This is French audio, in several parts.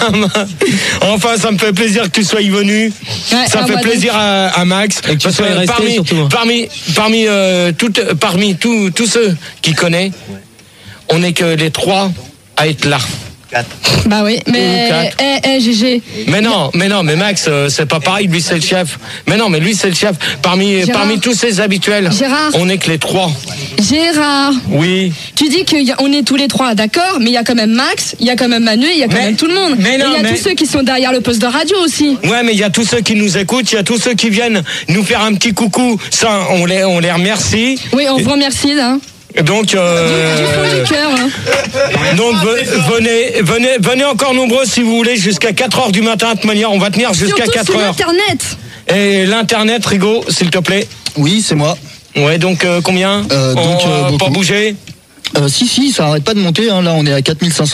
Enfin, ça me fait plaisir que tu sois venu. Ouais, Ça fait plaisir à Max. Et que tu Parce sois resté, surtout. parmi tous ceux qui connaissent, on n'est que les 3 à être là. Bah oui, mais GG. Mais Max, c'est pas pareil, lui c'est le chef. Mais lui c'est le chef. Parmi tous ses habituels, Gérard. on n'est que les 3. Gérard. Oui. Tu dis qu'on est tous les 3, d'accord, mais il y a quand même Max, il y a quand même Manu, il y a quand même tout le monde. Mais et il y a tous ceux qui sont derrière le poste de radio aussi. Ouais, mais il y a tous ceux qui nous écoutent, il y a tous ceux qui viennent nous faire un petit coucou. Ça, on les remercie. Oui, on vous remercie là. Donc, Du fond du cœur. Hein. Donc venez encore nombreux si vous voulez jusqu'à 4h du matin. De toute manière, on va tenir jusqu'à Surtout 4h. sur Internet. Et l'internet, Rigo, s'il te plaît. Oui, c'est moi. Ouais, donc combien pour bouger. Si, ça arrête pas de monter. Hein. Là, on est à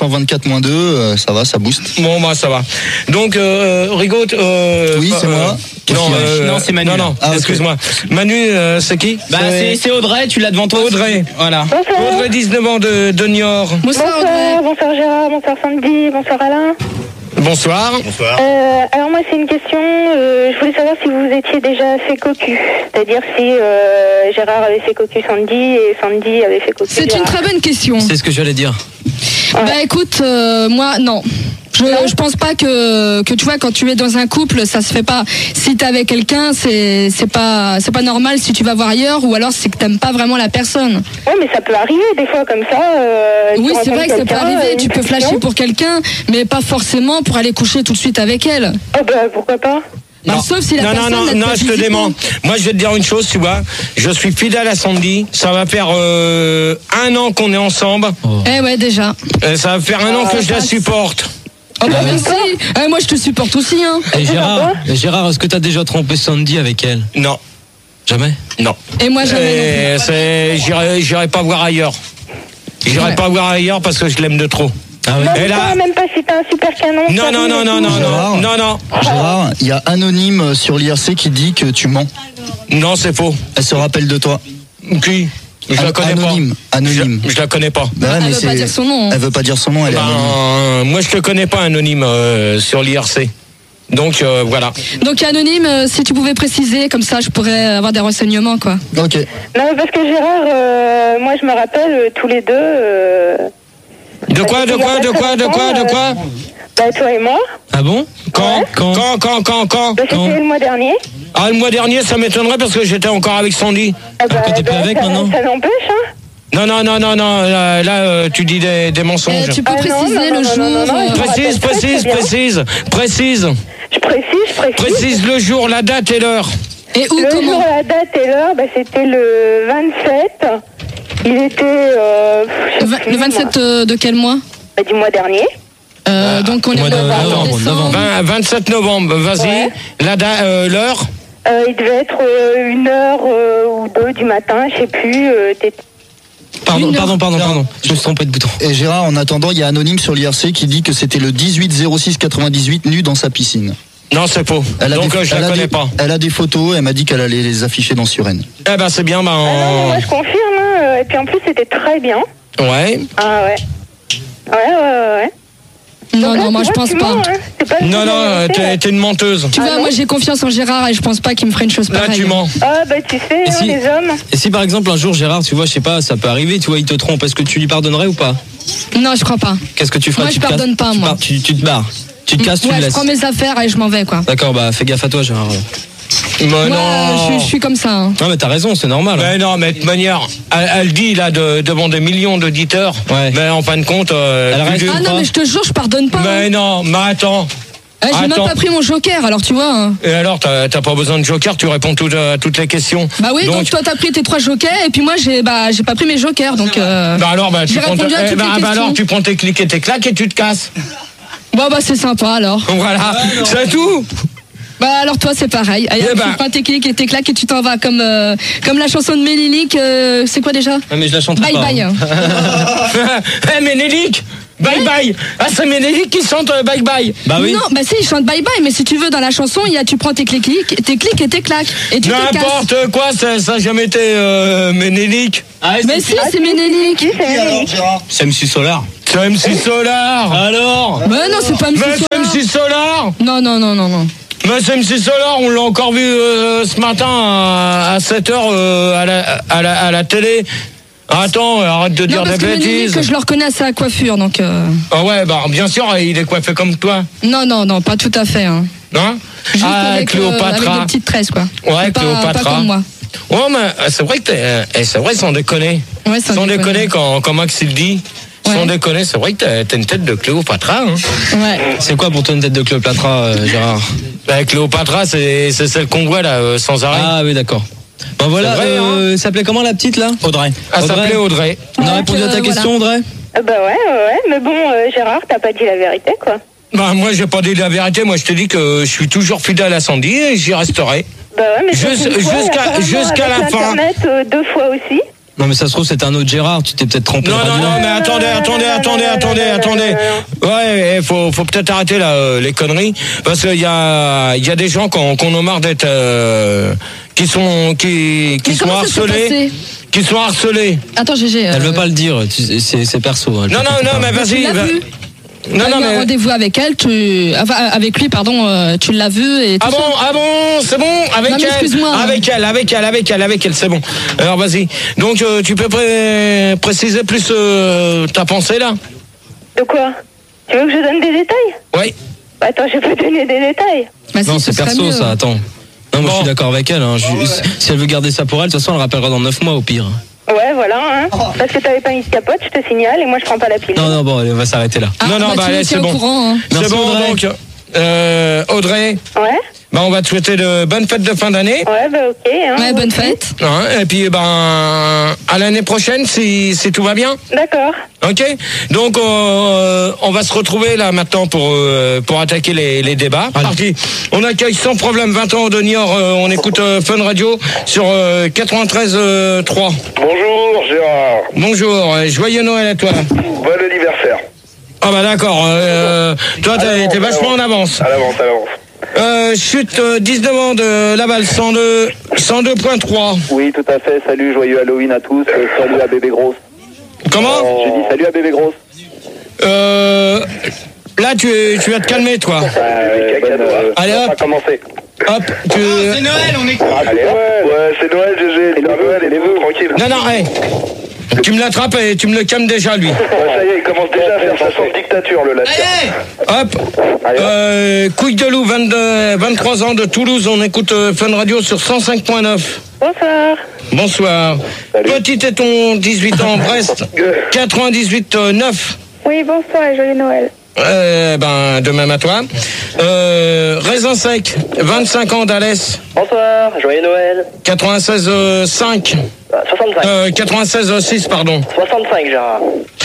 4524-2. Ça va, ça booste. Bon, bah ça va. Donc, Rigo. Oui, c'est moi. Non, c'est Manu. Non, excuse-moi. Manu, c'est qui? C'est Audrey, tu l'as devant toi. Audrey. Voilà. Bonsoir. Audrey, 19 ans de Niort. Bonsoir Audrey. Bonsoir Gérard, bonsoir Sandy, bonsoir Alain. Bonsoir. Alors moi c'est une question, je voulais savoir si vous étiez déjà fait cocu. C'est-à-dire si Gérard avait fait cocu Sandy et Sandy avait fait cocu C'est Gérard. une très bonne question. C'est ce que j'allais dire. Bah écoute, moi non. Je pense pas que tu vois, quand tu es dans un couple, ça se fait pas. Si t'es avec quelqu'un, c'est pas normal si tu vas voir ailleurs, ou alors c'est que t'aimes pas vraiment la personne. Oui, mais ça peut arriver des fois comme ça. Oui, c'est vrai que ça peut arriver. Tu peux flasher pour quelqu'un, mais pas forcément pour aller coucher tout de suite avec elle. Oh bah pourquoi pas. Bah, sauf si la personne non, je te dément. Moi, je vais te dire une chose, tu vois. Je suis fidèle à Sandy. Ça va faire 1 an qu'on est ensemble. Eh ouais, déjà. Ça va faire 1 an que je la supporte. Oh bah merci. Moi je te supporte aussi hein. Et Gérard, est-ce que t'as déjà trompé Sandy avec elle? Non. Jamais? Non. Et moi jamais non plus. J'irai pas voir ailleurs. J'irai pas voir ailleurs parce que je l'aime de trop. Ah ouais. Non, Et là... même pas si t'as un super canon. Non. Gérard, il y a Anonyme sur l'IRC qui dit que tu mens. Non, c'est faux. Elle se rappelle de toi. Qui? Je la connais Anonyme. pas. Anonyme. Je la connais pas. Bah ouais, Elle mais veut pas dire son nom. Hein. Elle veut pas dire son nom, elle est anonyme. Moi, je te connais pas, Anonyme, sur l'IRC. Donc, voilà. Donc Anonyme, si tu pouvais préciser, comme ça je pourrais avoir des renseignements quoi. Ok. Non, parce que Gérard, moi je me rappelle tous les deux. De quoi Bah toi et moi. Ah bon? Quand Bah, c'était le mois dernier. Ah, le mois dernier, ça m'étonnerait parce que j'étais encore avec Sandy. Ah bah, t'es plus avec ça, maintenant ça n'empêche, hein. Non, là, tu dis des mensonges. Tu peux préciser le jour. Précise. Je précise. Précise le jour, la date et l'heure. Et où, Le comment? jour, la date et l'heure, bah, c'était le 27. Il était... Le 27 de quel mois? Bah, du mois dernier. Donc on est mois de novembre. 27 novembre, vas-y. Ouais. La date, l'heure. Il devait être 1h ou 2 du matin, je sais plus. Pardon. Je me suis trompé de bouton. Et Gérard, en attendant, il y a Anonyme sur l'IRC qui dit que c'était le 18-06-98 nu dans sa piscine. Non, c'est faux. Donc, je la connais pas. Elle a des photos, elle m'a dit qu'elle allait les afficher dans Suresnes. Eh ben, c'est bien, Ah non, mais moi je confirme, hein. Et puis en plus c'était très bien. Ouais. Ah ouais. Ouais. Non, Donc là, moi tu je vois, pense tu pas. mens, hein. C'est pas Non, t'es une menteuse. Tu vois, non. moi j'ai confiance en Gérard et je pense pas qu'il me ferait une chose Là, pareille. tu mens. Ah bah tu sais, Et si- les hommes. Et si par exemple un jour Gérard, tu vois, je sais pas, ça peut arriver, tu vois, il te trompe, est-ce que tu lui pardonnerais ou pas? Non, je crois pas. Qu'est-ce que tu ferais? Moi, Tu je te casses- pardonne pas, tu moi. Tu te barres. Tu te casses, tu Ouais, le je laisses. prends mes affaires et je m'en vais quoi. D'accord, bah fais gaffe à toi, Gérard. Moi, non. je suis comme ça. Hein. Non, mais t'as raison, c'est normal. Mais non, mais de toute manière, elle dit là devant des millions d'auditeurs. Ouais. Mais en fin de compte, Elle reste- Ah non, mais je te jure, je pardonne pas. Mais non, mais attends. J'ai même attends. pas pris mon joker, alors tu vois. Hein. Et alors, t'as pas besoin de joker, tu réponds à toutes les questions. Bah oui, donc toi t'as pris tes 3 jokers et puis moi j'ai pas pris mes jokers, donc. Bah alors, tu j'ai prends répondu à toutes les questions. alors, tu prends tes clics et tes claques et tu te casses. Bon bah c'est sympa alors. Voilà, c'est tout. Bah alors toi c'est pareil. Allez, Eh ben. tu prends tes clics et tes claques et tu t'en vas comme la chanson de Mélilik. C'est quoi déjà? Ouais, mais je la chanterai Bye pas. bye. Eh, Ménélique, bye bye. Ah, c'est Ménélique qui chante bye bye. Bah oui. Non, bah si, il chante bye bye, mais si tu veux dans la chanson, tu prends tes clics et tes claques et tu te casses. N'importe quoi, ça n'a jamais été Ménélique. Mais si, c'est Ménélique. Si, c'est Ménélique. Gérard? C'est MC Solar. C'est MC Solar. Alors? Mais non, c'est pas Mais MC c'est Solar. Non. Mais c'est MC Solar, on l'a encore vu ce matin à 7h à la télé. Attends, arrête de dire des bêtises. Que je le reconnais à sa coiffure, donc. Ah ouais, bah bien sûr, il est coiffé comme toi. Non, pas tout à fait. Hein. Non. Juste avec Cléopatra. des petites tresses, quoi. Ouais, mais Cléopatra. Pas comme moi. Ouais, mais c'est vrai que c'est vrai, sans déconner. Ouais, sans déconner, quand Max il dit. Ouais. Sans déconner, c'est vrai que t'as une tête de Cléopatra. Hein. Ouais. C'est quoi pour toi une tête de Cléopatra, Gérard? Bah, Cléopatra, c'est celle qu'on voit là, sans arrêt. Ah oui, d'accord. Bon voilà, vrai, hein. s'appelait comment la petite là? Audrey. Elle s'appelait Audrey. On a répondu à ta question, Audrey? Bah ouais, mais bon, Gérard, t'as pas dit la vérité, quoi. Bah moi, j'ai pas dit la vérité. Moi, je te dis que je suis toujours fidèle à Sandy et j'y resterai. Bah ouais, mais jusqu'à la fin. Internet, 2 fois aussi. Non mais ça se trouve c'était un autre Gérard, tu t'es peut-être trompé. Non, mais attendez. Ouais, faut peut-être arrêter là, les conneries, parce qu'il y a des gens qu'on a marre d'être, qui sont harcelés. Qui sont harcelés. Attends, GG. Elle veut pas le dire, c'est perso. Non, mais vas-y. Non, mais rendez-vous avec elle, avec lui, pardon, tu l'as vu et tout. Ah bon, c'est bon, avec elle, c'est bon. Alors vas-y. Donc tu peux préciser plus ta pensée là? De quoi? Tu veux que je donne des détails? Oui. Bah, attends, je peux donner des détails. Bah, Non, c'est perso ça, attends. Non, moi je suis d'accord avec elle. Hein. Si elle veut garder ça pour elle, de toute façon elle rappellera dans 9 mois au pire. Ouais, voilà, hein. Parce que t'avais pas mis de capote, je te signale, et moi je prends pas la pile. Non, bon, allez, on va s'arrêter là. Allez, c'est bon. Courant, hein. C'est bon, Audrey. donc, Audrey. Ouais. Bah, on va te souhaiter de bonnes fêtes de fin d'année. Ouais, bah ok. Hein, Ouais, bonne fête. Et puis, à l'année prochaine, si tout va bien. D'accord. Ok. Donc, on va se retrouver là maintenant pour attaquer les débats. Parti. On accueille sans problème 20 ans de Niort. On écoute Fun Radio sur 93.3. Bonjour Gérard. Bonjour. Joyeux Noël à toi. Bon anniversaire. Ah bah d'accord. Toi, t'es vachement en avance. À l'avance. Chute 19 ans de Laval 102.3. Oui, tout à fait. Salut, joyeux Halloween à tous. Salut à Bébé Grosse. Comment? J'ai dit salut à Bébé Grosse. Là, tu vas te calmer, toi. Allez, hop. On va commencer. Hop, C'est Noël, on est. Allez, ouais, c'est Noël, GG. C'est Noël, et les vœux, tranquille. Non, hey. Tu me l'attrapes et tu me le calmes déjà, lui. Ouais, ça y est, il commence déjà à faire sa sorte de dictature, le latin. Hop. Couille de loup, 23 ans de Toulouse. On écoute Fun Radio sur 105.9. Bonsoir. Bonsoir. Salut. Petit Téton, 18 ans, Brest, 98.9. Oui, bonsoir et joyeux Noël. De même à toi. Raisin sec, 25 ans d'Alès. Bonsoir, joyeux Noël. 96.5. 65. 96.6, pardon. 65, Gérard.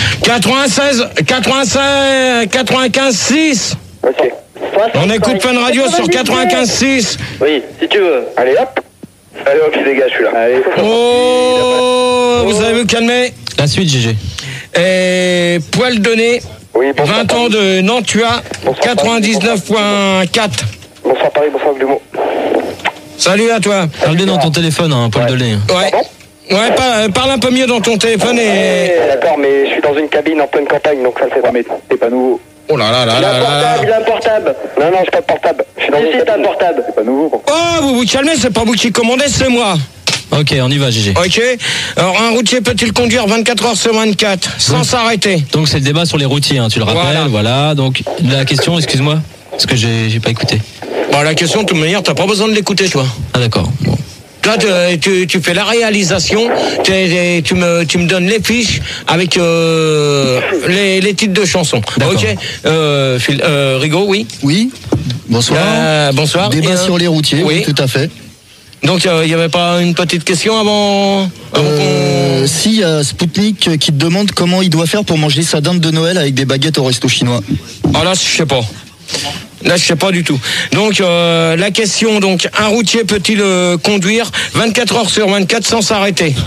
95.6. Ok. On écoute Fun Radio sur 95.6. Oui, si tu veux. Allez, hop. Allez, hop, les gars, je suis là. Allez. Oh, vous allez vous calmer. La suite, GG. Et Poil de nez, Oui, bonsoir. 20 ans de Nantua, Bonsoir, 99.4. Bonsoir Paris, bonsoir Glumeau. Salut à toi. Parle-le dans ton téléphone, hein, Paul Delay. Ouais. Ouais, parle un peu mieux dans ton téléphone et... D'accord, mais je suis dans une cabine en pleine campagne, donc ça le fait pas. Mais c'est pas nouveau. Oh là là là là là. Il a un portable. Non, j'ai pas de portable. Je suis dans une cabine. Portable. C'est pas nouveau. Oh, vous vous calmez, c'est pas vous qui commandez, c'est moi. Ok, on y va, GG. Ok. Alors, un routier peut-il conduire 24 heures sur 24 sans s'arrêter? Donc c'est le débat sur les routiers, hein, tu le rappelles, voilà. Donc la question, excuse-moi, parce que j'ai pas écouté. Bon, la question, de toute manière, t'as pas besoin de l'écouter, toi. Ah d'accord. Bon. Toi, tu fais la réalisation, tu me donnes les fiches avec les titres de chansons. D'accord. Ok. Rigaud, oui. Oui, bonsoir. Bonsoir. Débat sur les routiers, oui, tout à fait. Donc, il n'y avait pas une petite question avant qu'on... Si, il y a Spoutnik qui te demande comment il doit faire pour manger sa dinde de Noël avec des baguettes au resto chinois. Ah là, je sais pas. Là, je sais pas du tout. Donc, la question, donc, un routier peut-il conduire 24 heures sur 24 sans s'arrêter?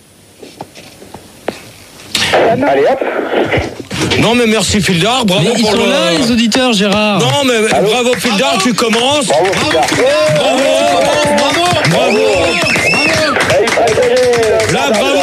Allez, hop. Non, mais merci Fildar, bravo Mais ils pour sont là, les auditeurs, Gérard. Non, mais bravo Fildar, tu commences. Bravo, Fildar. Bravo. Là, bravo.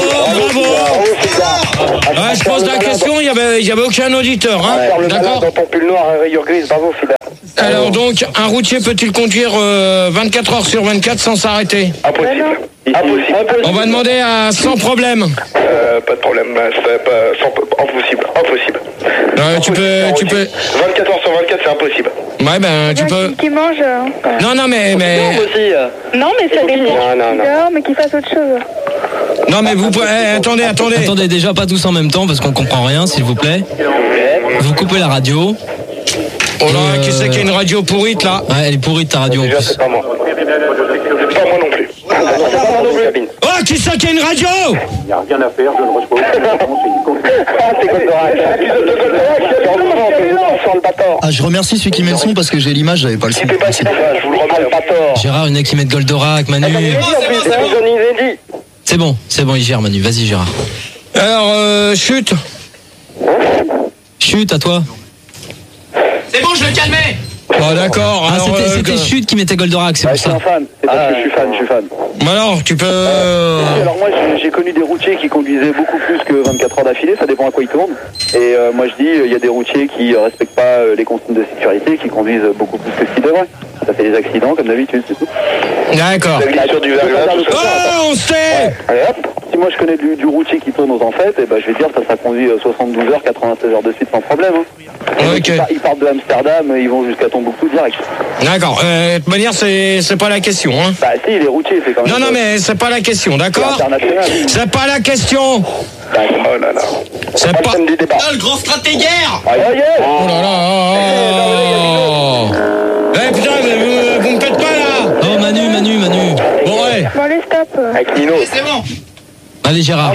Je pose la question, il y avait aucun auditeur, hein. Le malin D'accord. dans ton pull noir à rayures grises, bravo Fildar. Alors donc, un routier peut-il conduire 24 heures sur 24 sans s'arrêter? Impossible. On va demander à sans problème. Pas de problème, impossible. Tu peux... 24 heures sur 24, c'est impossible. Ouais, ben tu peux... Qui mange Non, mais... Non, mais ça dépend. Non. Mais qu'il fasse autre chose. Non, mais vous pouvez... attendez. Attendez, déjà pas tous en même temps parce qu'on comprend rien, s'il vous plaît. Vous coupez la radio. Oh là, qui c'est qui a une radio pourrite, là? Ouais, elle est pourrite ta radio en Déjà, plus. c'est pas moi. C'est pas moi non plus. Oh, qui c'est qui a une radio? Il n'y a rien à faire, je ne reçois aucune réponse. Ah, je remercie celui qui met le son parce que j'ai l'image, j'avais pas le son. Merci. Je vous le remets. Gérard, une qui met de Goldorak, Manu. C'est bon, il gère Manu. Vas-y Gérard. Alors, chute. Chute à toi. C'est bon, je le calmais. Oh, d'accord. Ah, alors, c'était Chute qui mettait Goldorak, c'est pour Je suis ça. un fan, c'est parce que je suis fan. Alors, tu peux... Alors moi j'ai connu des routiers qui conduisaient beaucoup plus que 24 heures d'affilée, ça dépend à quoi ils tournent. Et moi je dis, il y a des routiers qui respectent pas les consignes de sécurité, qui conduisent beaucoup plus que ce qu'ils devraient. Ça fait des accidents comme d'habitude, c'est tout. D'accord. La glissure du verglas, tout ça. Oh, on sait. Allez hop, si moi je connais du routier qui tourne aux Enfêtes, et ben je vais dire ça conduit 72 heures, 96 heures de suite sans problème. Ok. Ils partent de Amsterdam, ils vont jusqu'à Tombouctou direct. D'accord. De toute manière, c'est pas la question, hein. Bah si, les routiers c'est quand même... Non, mais c'est pas la question, c'est d'accord? international. C'est pas la question. Oh là là. C'est pas... Thème du débat. le grand stratégaire. Oh yes. Oh là là. Eh putain, vous me faites pas là. Oh Manu. Bon, ouais. Bon, allez, stop. Avec Nino. C'est bon. Allez Gérard.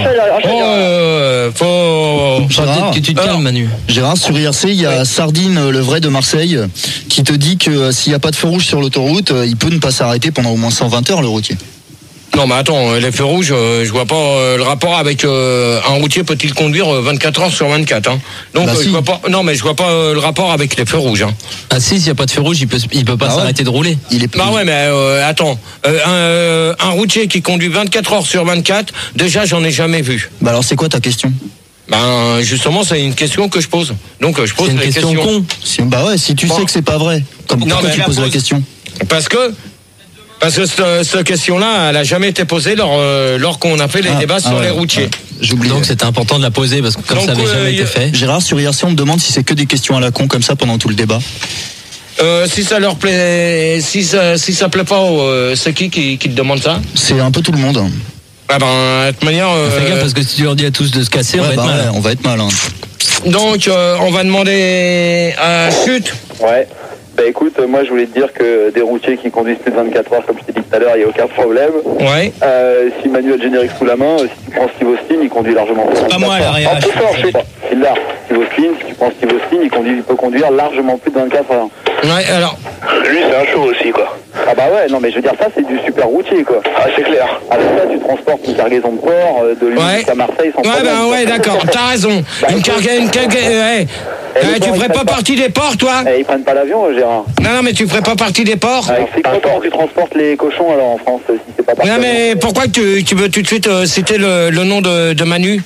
Faut... Faudra peut-être que tu te calmes Manu. Gérard, sur IRC, il y a Sardine, le vrai de Marseille, qui te dit que s'il n'y a pas de feu rouge sur l'autoroute, il peut ne pas s'arrêter pendant au moins 120 heures, le routier. Non, mais attends, les feux rouges, je vois pas le rapport avec un routier peut-il conduire 24 heures sur 24, hein. Donc, Bah, si. je vois pas, non, mais je vois pas le rapport avec les feux rouges, hein. Ah si, s'il n'y a pas de feu rouge, il peut pas Ah ouais. s'arrêter de rouler. Il est plus... Bah ouais, mais attends, un routier qui conduit 24 heures sur 24, déjà, j'en ai jamais vu. Bah alors c'est quoi ta question? Ben, justement, c'est une question que je pose. Donc, je pose C'est une les question questions. con. Bah ouais, si tu Bon. sais que c'est pas vrai, Non, pourquoi mais tu la poses la pose. question? Parce que cette question-là, elle a jamais été posée lors qu'on a fait les débats sur ouais, les routiers. ouais. J'oublie. Donc c'était important de la poser parce que comme Donc, ça n'avait jamais été fait. Gérard, sur IRC, on me demande si c'est que des questions à la con comme ça pendant tout le débat. Si ça leur plaît, si ça plaît pas, c'est qui te demande ça? C'est un peu tout le monde. Ah ben, de toute manière. Fais gaffe parce que si tu leur dis à tous de se casser, on va Ouais, être bah mal. ouais, on va être mal. Hein. Donc, on va demander à Chute. Ouais. Bah écoute, moi je voulais te dire que des routiers qui conduisent plus de 24 heures, comme je t'ai dit tout à l'heure, il n'y a aucun problème. Ouais. Si Manu a le générique sous la main, si tu prends Steve Austin, il conduit largement plus de 24 pas moi, heures. la RH. Tout ça, ensuite. C'est là. Steve Austin, si tu prends Steve Austin, il peut conduire largement plus de 24 heures. Ouais, alors. Lui, c'est un show aussi, quoi. Ah bah ouais, non mais je veux dire, ça c'est du super routier, quoi. Ah, c'est clair. Avec ça, tu transportes une cargaison de port de Lyon Ouais. jusqu'à Marseille sans Ouais, problème. ben ouais, d'accord, t'as raison. Une ouais. Tu ferais pas partie des ports, toi? Eh, ils prennent pas l'avion, Gérard. Non, mais tu ferais pas partie des ports? C'est quoi quand tu transportes les cochons alors en France, si c'est pas parti? Non, mais pourquoi que tu veux tout de suite citer le nom de Manu?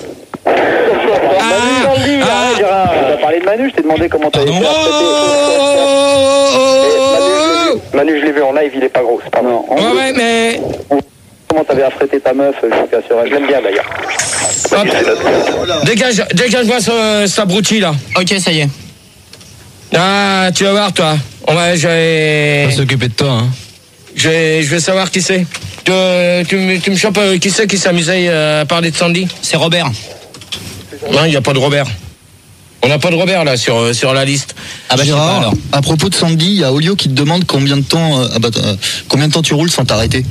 Gérard, on a parlé de Manu, je t'ai demandé comment t'avais fait. Manu, je l'ai vu en live, il est pas gros, c'est pas mal. Non, Ouais, mais... comment t'avais affrété ta meuf jusqu'à sur elle? Je l'aime bien d'ailleurs. Hop. Dégage-moi ce abruti, là. Ok, ça y est. Ah, tu vas voir, toi. On va s'occuper de toi. Hein. Je vais savoir qui c'est. Tu me chopes qui c'est qui s'amusait à parler de Sandy? C'est Robert. Non, il n'y a pas de Robert. On n'a pas de Robert là sur la liste. Ah bah Gérard, je sais pas, alors. à propos de Sandy, il y a Olio qui te demande combien de temps tu roules sans t'arrêter.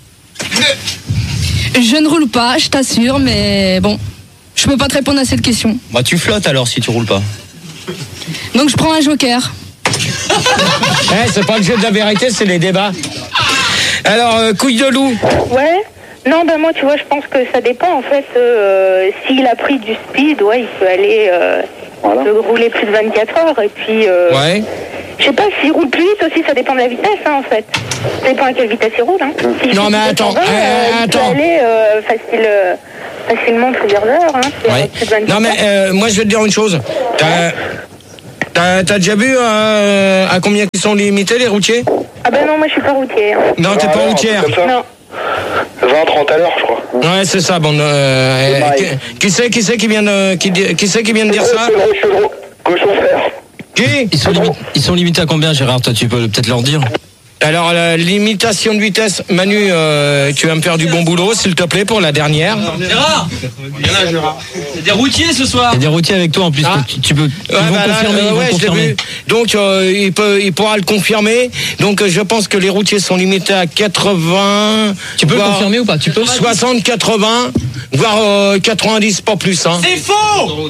Je ne roule pas, je t'assure, mais bon, je peux pas te répondre à cette question. Bah tu flottes alors si tu roules pas. Donc je prends un joker. C'est pas le jeu de la vérité, c'est les débats. Alors, couille de loup. Ouais. Non, ben moi, tu vois, je pense que ça dépend, en fait. S'il a pris du speed, ouais, il peut aller peut rouler plus de 24 heures. Et puis, Ouais. je sais pas, s'il roule plus vite aussi, ça dépend de la vitesse, hein, en fait. Ça dépend à quelle vitesse il roule, hein. S'il Non, fait mais plus de attends, 120, il peut attends. aller facilement plusieurs heures, hein. Ouais. Plus de 24 Non, mais heures. moi, je vais te dire une chose. T'as déjà vu à combien ils sont limités les routiers? Ah ben non, moi je suis pas routière. Non, t'es pas routière. Non. 20-30 à l'heure, je crois. Ouais, c'est ça. Bon, qui c'est qui vient de dire ça? Cochon fer. Qui? Ils sont limités à combien, Gérard? Toi, tu peux peut-être leur dire. Alors, la limitation de vitesse, Manu, tu vas me faire du bon boulot, s'il te plaît, pour la dernière. Gérard, il y a des routiers ce soir. Il y a des routiers avec toi en plus. Tu peux confirmer. Je l'ai vu. Donc, il pourra le confirmer. Donc, je pense que les routiers sont limités à 80. Tu peux le confirmer ou pas? Tu peux 60, 80, voire 90, pas plus. Hein. C'est faux.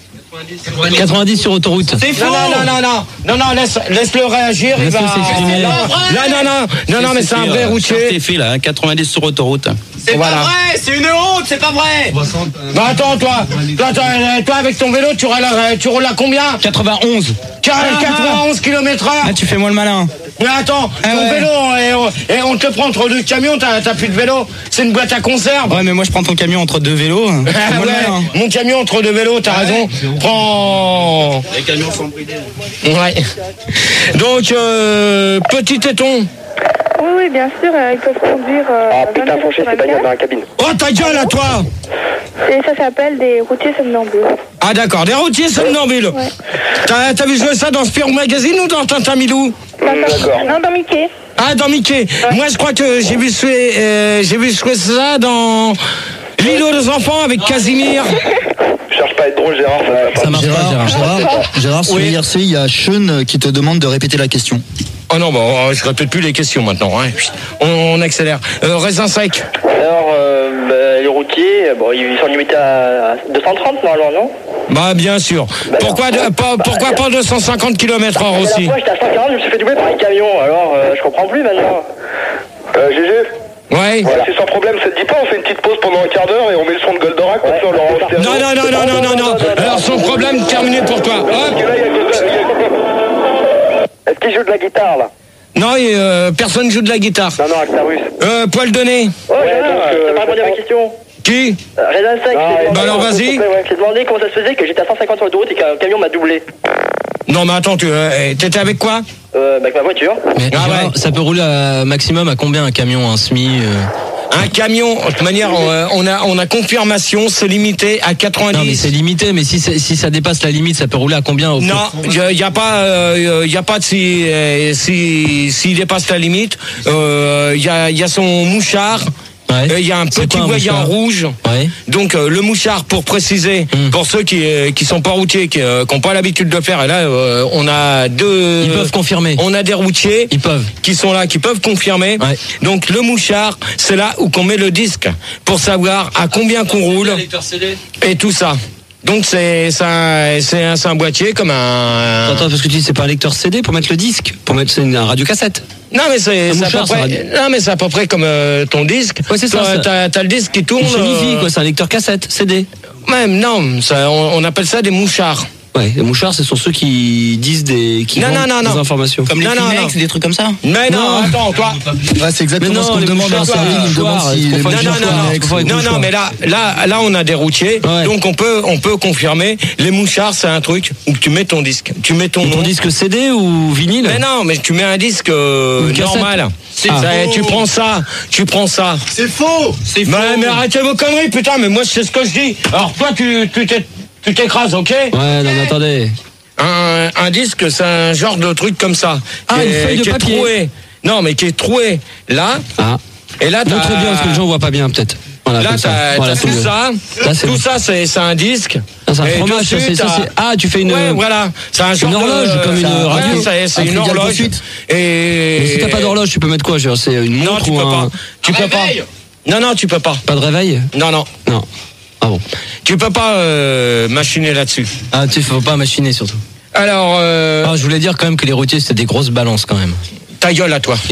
90 sur autoroute. C'est faux. Non, laisse-le réagir. Il va. Non, mais c'est un vrai routier. C'est fait là, 90 sur autoroute. C'est pas vrai, c'est une honte, c'est pas vrai. Bah attends, toi, avec ton vélo, tu roules à combien? 91. 91 km/h. Ah, tu fais moi le malin. Mais attends, ton vélo, et on te prend entre deux camions, t'as plus de vélo. C'est une boîte à conserve. Ouais, mais moi je prends ton camion entre deux vélos. Mon camion entre deux vélos, t'as raison. Prends. Les camions sont bridés. Ouais. Donc, petit téton. Oui, bien sûr, ils peuvent conduire. Ah putain, faut chier, c'est bagnole dans la cabine. Oh, ta gueule à toi! Et ça s'appelle des routiers somnambules. Ah, d'accord, des routiers somnambules. Ouais. T'as vu jouer ça dans Spirou Magazine ou dans Tintin Milou? D'accord. Non, dans Mickey. Ah, dans Mickey. Ouais. Moi, je crois que j'ai vu jouer ça dans L'îlot des enfants avec Casimir. Je cherche pas à être drôle, Gérard. Ça marche pas, Gérard, sur l'IRC, il y a Sean qui te demande de répéter la question. Oh non, bon, je répète plus les questions maintenant. Hein. On accélère. Raisin sec. Alors, les routiers, ils sont limités à 230 normalement, non? Bah bien sûr. Pourquoi pas 250 km/h aussi? Moi j'étais à 140, je me suis fait doubler par un camion, alors je comprends plus maintenant. GG. Ouais. Voilà, c'est sans problème, ça te dit pas, on fait une petite pause pendant un quart d'heure et on met le son de Goldorak, comme ça on leur enregistre. Non. Alors son problème terminé pour toi. Hop. Est-ce qu'il joue de la guitare là? Non, personne joue de la guitare. Non, avec la russe. Poil de nez. Ouais, t'as pas répondu à ma question. Qui? Raisin sec. Bah alors vas-y. J'ai demandé comment ça se faisait que j'étais à 150 sur l'autoroute et qu'un camion m'a doublé. Non mais attends, t'étais avec quoi? Avec ma voiture. Mais Gérard, ça peut rouler à maximum à combien un camion, un SMI Un camion, de toute manière, on a confirmation, c'est limité à 90. Non mais c'est limité, mais si ça dépasse la limite, ça peut rouler à combien Non, il y a pas de s'il dépasse la limite. Il y a son mouchard. Il y a un petit voyant rouge. Ouais. Donc le mouchard, pour préciser, pour ceux qui sont pas routiers, qui n'ont pas l'habitude de le faire, et là on a deux. Ils peuvent confirmer. On a des routiers. Qui sont là, qui peuvent confirmer. Ouais. Donc le mouchard, c'est là où qu'on met le disque pour savoir à combien qu'on roule et tout ça. Donc c'est un boîtier comme un. Attends, parce que tu dis c'est pas un lecteur CD pour mettre le disque, c'est un radiocassette. Non mais c'est à peu près comme ton disque. Ouais, c'est ça. T'as le disque qui tourne. Une quoi, c'est un lecteur cassette CD. Même non, ça, on appelle ça des mouchards. Ouais, les mouchards, ce sont ceux qui disent des informations. Comme les Kleenex, des trucs comme ça. Mais non, attends, toi. Ouais, c'est exactement ce qu'on demande à Sardine. Il demande si les mouchards. Non, mais là, on a des routiers, donc on peut confirmer. Les mouchards, c'est un truc où tu mets ton disque, tu mets ton disque CD ou vinyle. Mais non, mais tu mets un disque normal. Tu prends ça. C'est faux. Mais arrêtez vos conneries, putain. Mais moi, c'est ce que je dis. Alors toi, tu t'écrases, ok? Ouais, non, mais attendez. Un disque, c'est un genre de truc comme ça. Ah, une feuille de papier. Troué. Non, mais qui est troué là. Ah. Et là, montre bien, parce que les gens voient pas bien, peut-être. Voilà, là, t'as tout ça. Tout ça, c'est un disque. C'est un fromage, tu fais une. Ouais, voilà. C'est un genre une horloge, comme une radio. C'est une horloge. Mais si t'as pas d'horloge, tu peux mettre quoi? C'est une montre ou un. Tu peux pas. Non, tu peux pas. Pas de réveil? Non. Ah bon. Tu peux pas machiner là-dessus. Ah, tu faut pas machiner surtout. Alors. je voulais dire quand même que les routiers c'était des grosses balances quand même. Ta gueule à toi.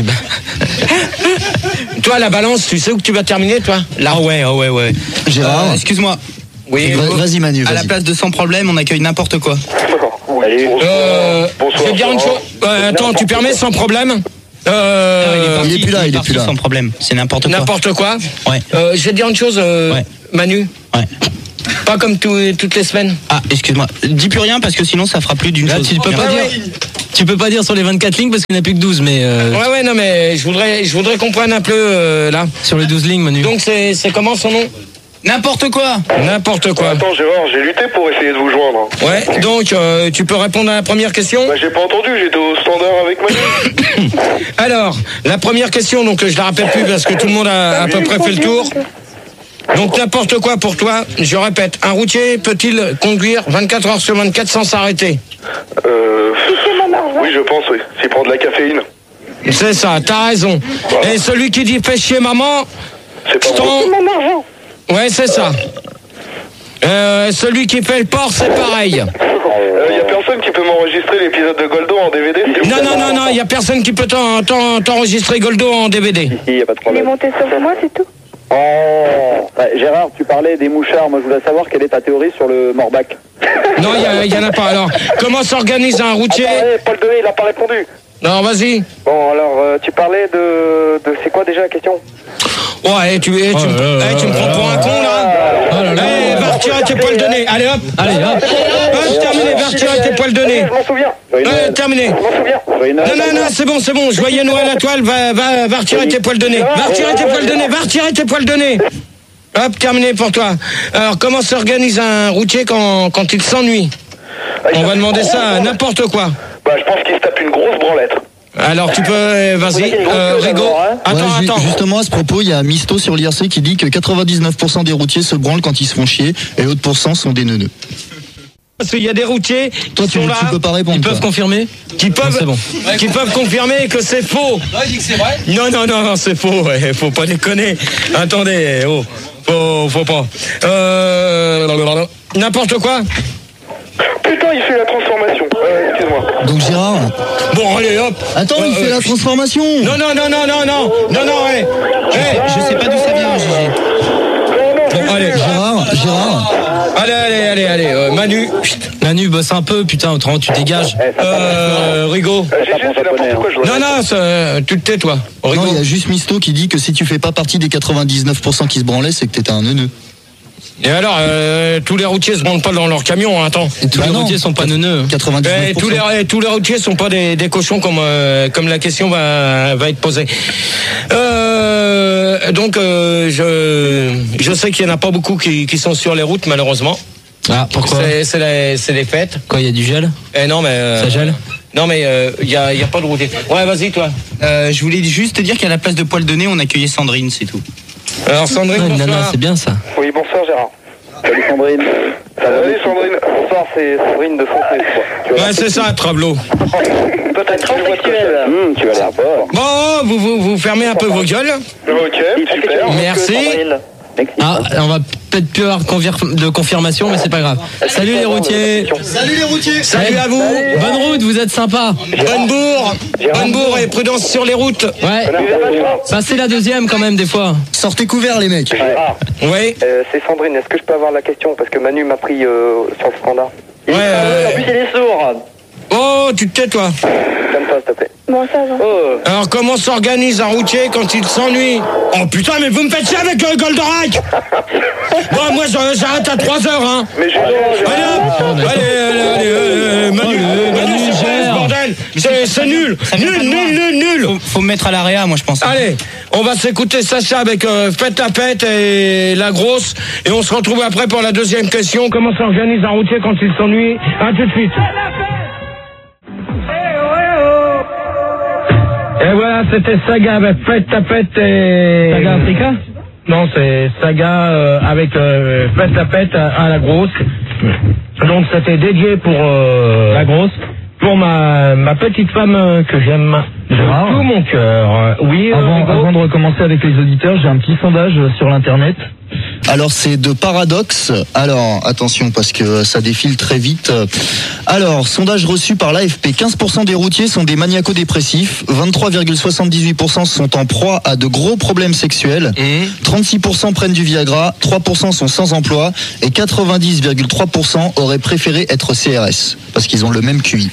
Toi, la balance, tu sais où tu vas terminer, toi? Là. Ah ouais. Gérard, excuse-moi. Oui. Vas-y Manu. À la place de sans problème, on accueille n'importe quoi. Je vais te dire une chose. Attends, tu permets sans problème? Il est plus là. Sans problème. C'est n'importe quoi. N'importe quoi. Ouais. Je vais te dire une chose, Manu. Ouais. Pas comme toutes les semaines. Ah, excuse-moi. Dis plus rien parce que sinon ça fera plus d'une chose. Tu peux pas dire sur les 24 lignes parce qu'il n'y en a plus que 12, mais. Ouais, non, mais je voudrais qu'on prenne un peu là. Sur les 12 lignes, Manu. Donc c'est comment son nom? N'importe quoi. N'importe quoi. Attends, Gérard, j'ai lutté pour essayer de vous joindre. Ouais, donc tu peux répondre à la première question? Bah, j'ai pas entendu, j'étais au standard avec Manu. Alors, la première question, donc je la rappelle plus parce que tout le monde a à peu près fait le tour. Donc n'importe quoi pour toi, je répète, un routier peut-il conduire 24 heures sur 24 sans s'arrêter? Oui, je pense, oui. S'il prend de la caféine. C'est ça, t'as raison. Voilà. Et celui qui dit fais chier maman, C'est pas bon. ouais, c'est ça. Celui qui fait le porc, c'est pareil. Y a personne qui peut m'enregistrer l'épisode de Goldo en DVD? Non, il y a personne qui peut t'enregistrer Goldo en DVD. Si, y a pas de Il est problème. monté sur moi, c'est tout. Oh, Gérard, tu parlais des mouchards. Moi, je voulais savoir quelle est ta théorie sur le Morbac. Non, il y en a pas. Alors, comment s'organise un routier? Paul Dehaye, il a pas répondu. Non, vas-y. Bon, alors, tu parlais de c'est quoi déjà la question? Ouais, tu me prends pour un con là. Va retirer tes poils de nez. Allez hop. Terminé, va retirer tes poils de nez. Je m'en souviens. Terminé. Je m'en souviens. Non, c'est bon. Joyeux Noël à toi, va retirer tes poils de nez. Va retirer tes poils de nez. Hop, terminé pour toi. Alors, comment s'organise un routier quand il s'ennuie? On va demander ça à n'importe quoi. Bah, je pense qu'il se tape une grosse branlette. Alors, tu peux, vas-y, Rigo. Attends. Justement, à ce propos, il y a Misto sur l'IRC qui dit que 99% des routiers se branlent quand ils se font chier et l'autre pourcent sont des neuneux. Parce qu'il y a des routiers Toi, qui sont là, tu peux pas répondre. Ils peuvent confirmer? qui peuvent confirmer que c'est faux. Non, il dit que c'est vrai. Non, c'est faux. Ouais, faut pas déconner. Attendez, faut pas. N'importe quoi. Putain, il fait la transformation. Excuse-moi. Donc Gérard. Bon, allez, hop. Attends, il fait la transformation. Non, Je sais pas d'où ça vient, Gigi. Bon, allez. Gérard. Allez, Manu. Manu, bosse un peu, putain, autrement tu dégages. Rigo. Gégé, c'est n'importe quoi, je vois. Non, tu te tais, toi. Rigo. Non, il y a juste Misto qui dit que si tu fais pas partie des 99% qui se branlaient, c'est que t'étais un neuneux. Et alors, tous les routiers se branlent pas dans leur camion, hein, attends. Et tous les routiers sont pas neuneux. 99%. Tous les routiers sont pas des cochons comme la question va être posée. Donc je sais qu'il y en a pas beaucoup qui sont sur les routes malheureusement. Ah, pourquoi? C'est les fêtes. Quoi, il y a du gel? Non mais Ça gèle? Non mais il y a pas de routier. Ouais, vas-y toi. Je voulais juste te dire qu'à la place de poil de nez, on accueillait Sandrine, c'est tout. Alors Sandrine, Nana, bonsoir. c'est bien ça. Oui, bonsoir, Gérard. Salut Sandrine. Salut, Sandrine. Bonsoir, c'est Sandrine de Foncé. Ouais, c'est ça, Travelo. Peut-être transsexuel. Tu as l'air fort. Bon, vous fermez un peu vos gueules. Ok, super. Merci. Ah, on va peut-être plus avoir de confirmation, mais c'est pas grave. Salut les routiers. Salut à vous. Bonne route, vous êtes sympa. Bonne bourre et prudence sur les routes. Ouais. Passez la deuxième quand même des fois. Sortez couverts, les mecs. Oui. C'est Sandrine, est-ce que je peux avoir la question? Parce que Manu m'a pris sur le standard. Ouais. En plus, il est sourd. Oh, tu te tais toi. Calme-toi, s'il te plaît. Bon, ça va. Alors comment s'organise un routier quand il s'ennuie? Oh putain, mais vous me faites chier avec Goldorak. Bon, moi j'arrête à 3h, hein. Mais j'ai Allez, Manu, gère, bordel. C'est nul. Nul. Faut me mettre à l'AREA, moi je pense. Allez, on va s'écouter Sacha avec Fête à Fête et La Grosse. Et on se retrouve après pour la deuxième question. Comment s'organise un routier quand il s'ennuie? À tout de suite. Et voilà, c'était Saga avec Fête à Fête et... Saga Africa? Non, c'est Saga avec Fête à Fête à La Grosse. Donc c'était dédié pour... La Grosse? Pour ma petite femme que j'aime de tout mon cœur. Oui, Avant de recommencer avec les auditeurs, j'ai un petit sondage sur l'internet. Alors c'est de Paradoxe. Alors attention parce que ça défile très vite. Alors sondage reçu par l'AFP. 15% des routiers sont des maniaco-dépressifs. 23,78% sont en proie à de gros problèmes sexuels. 36% prennent du Viagra. 3% sont sans emploi. Et 90,3% auraient préféré être CRS parce qu'ils ont le même QI.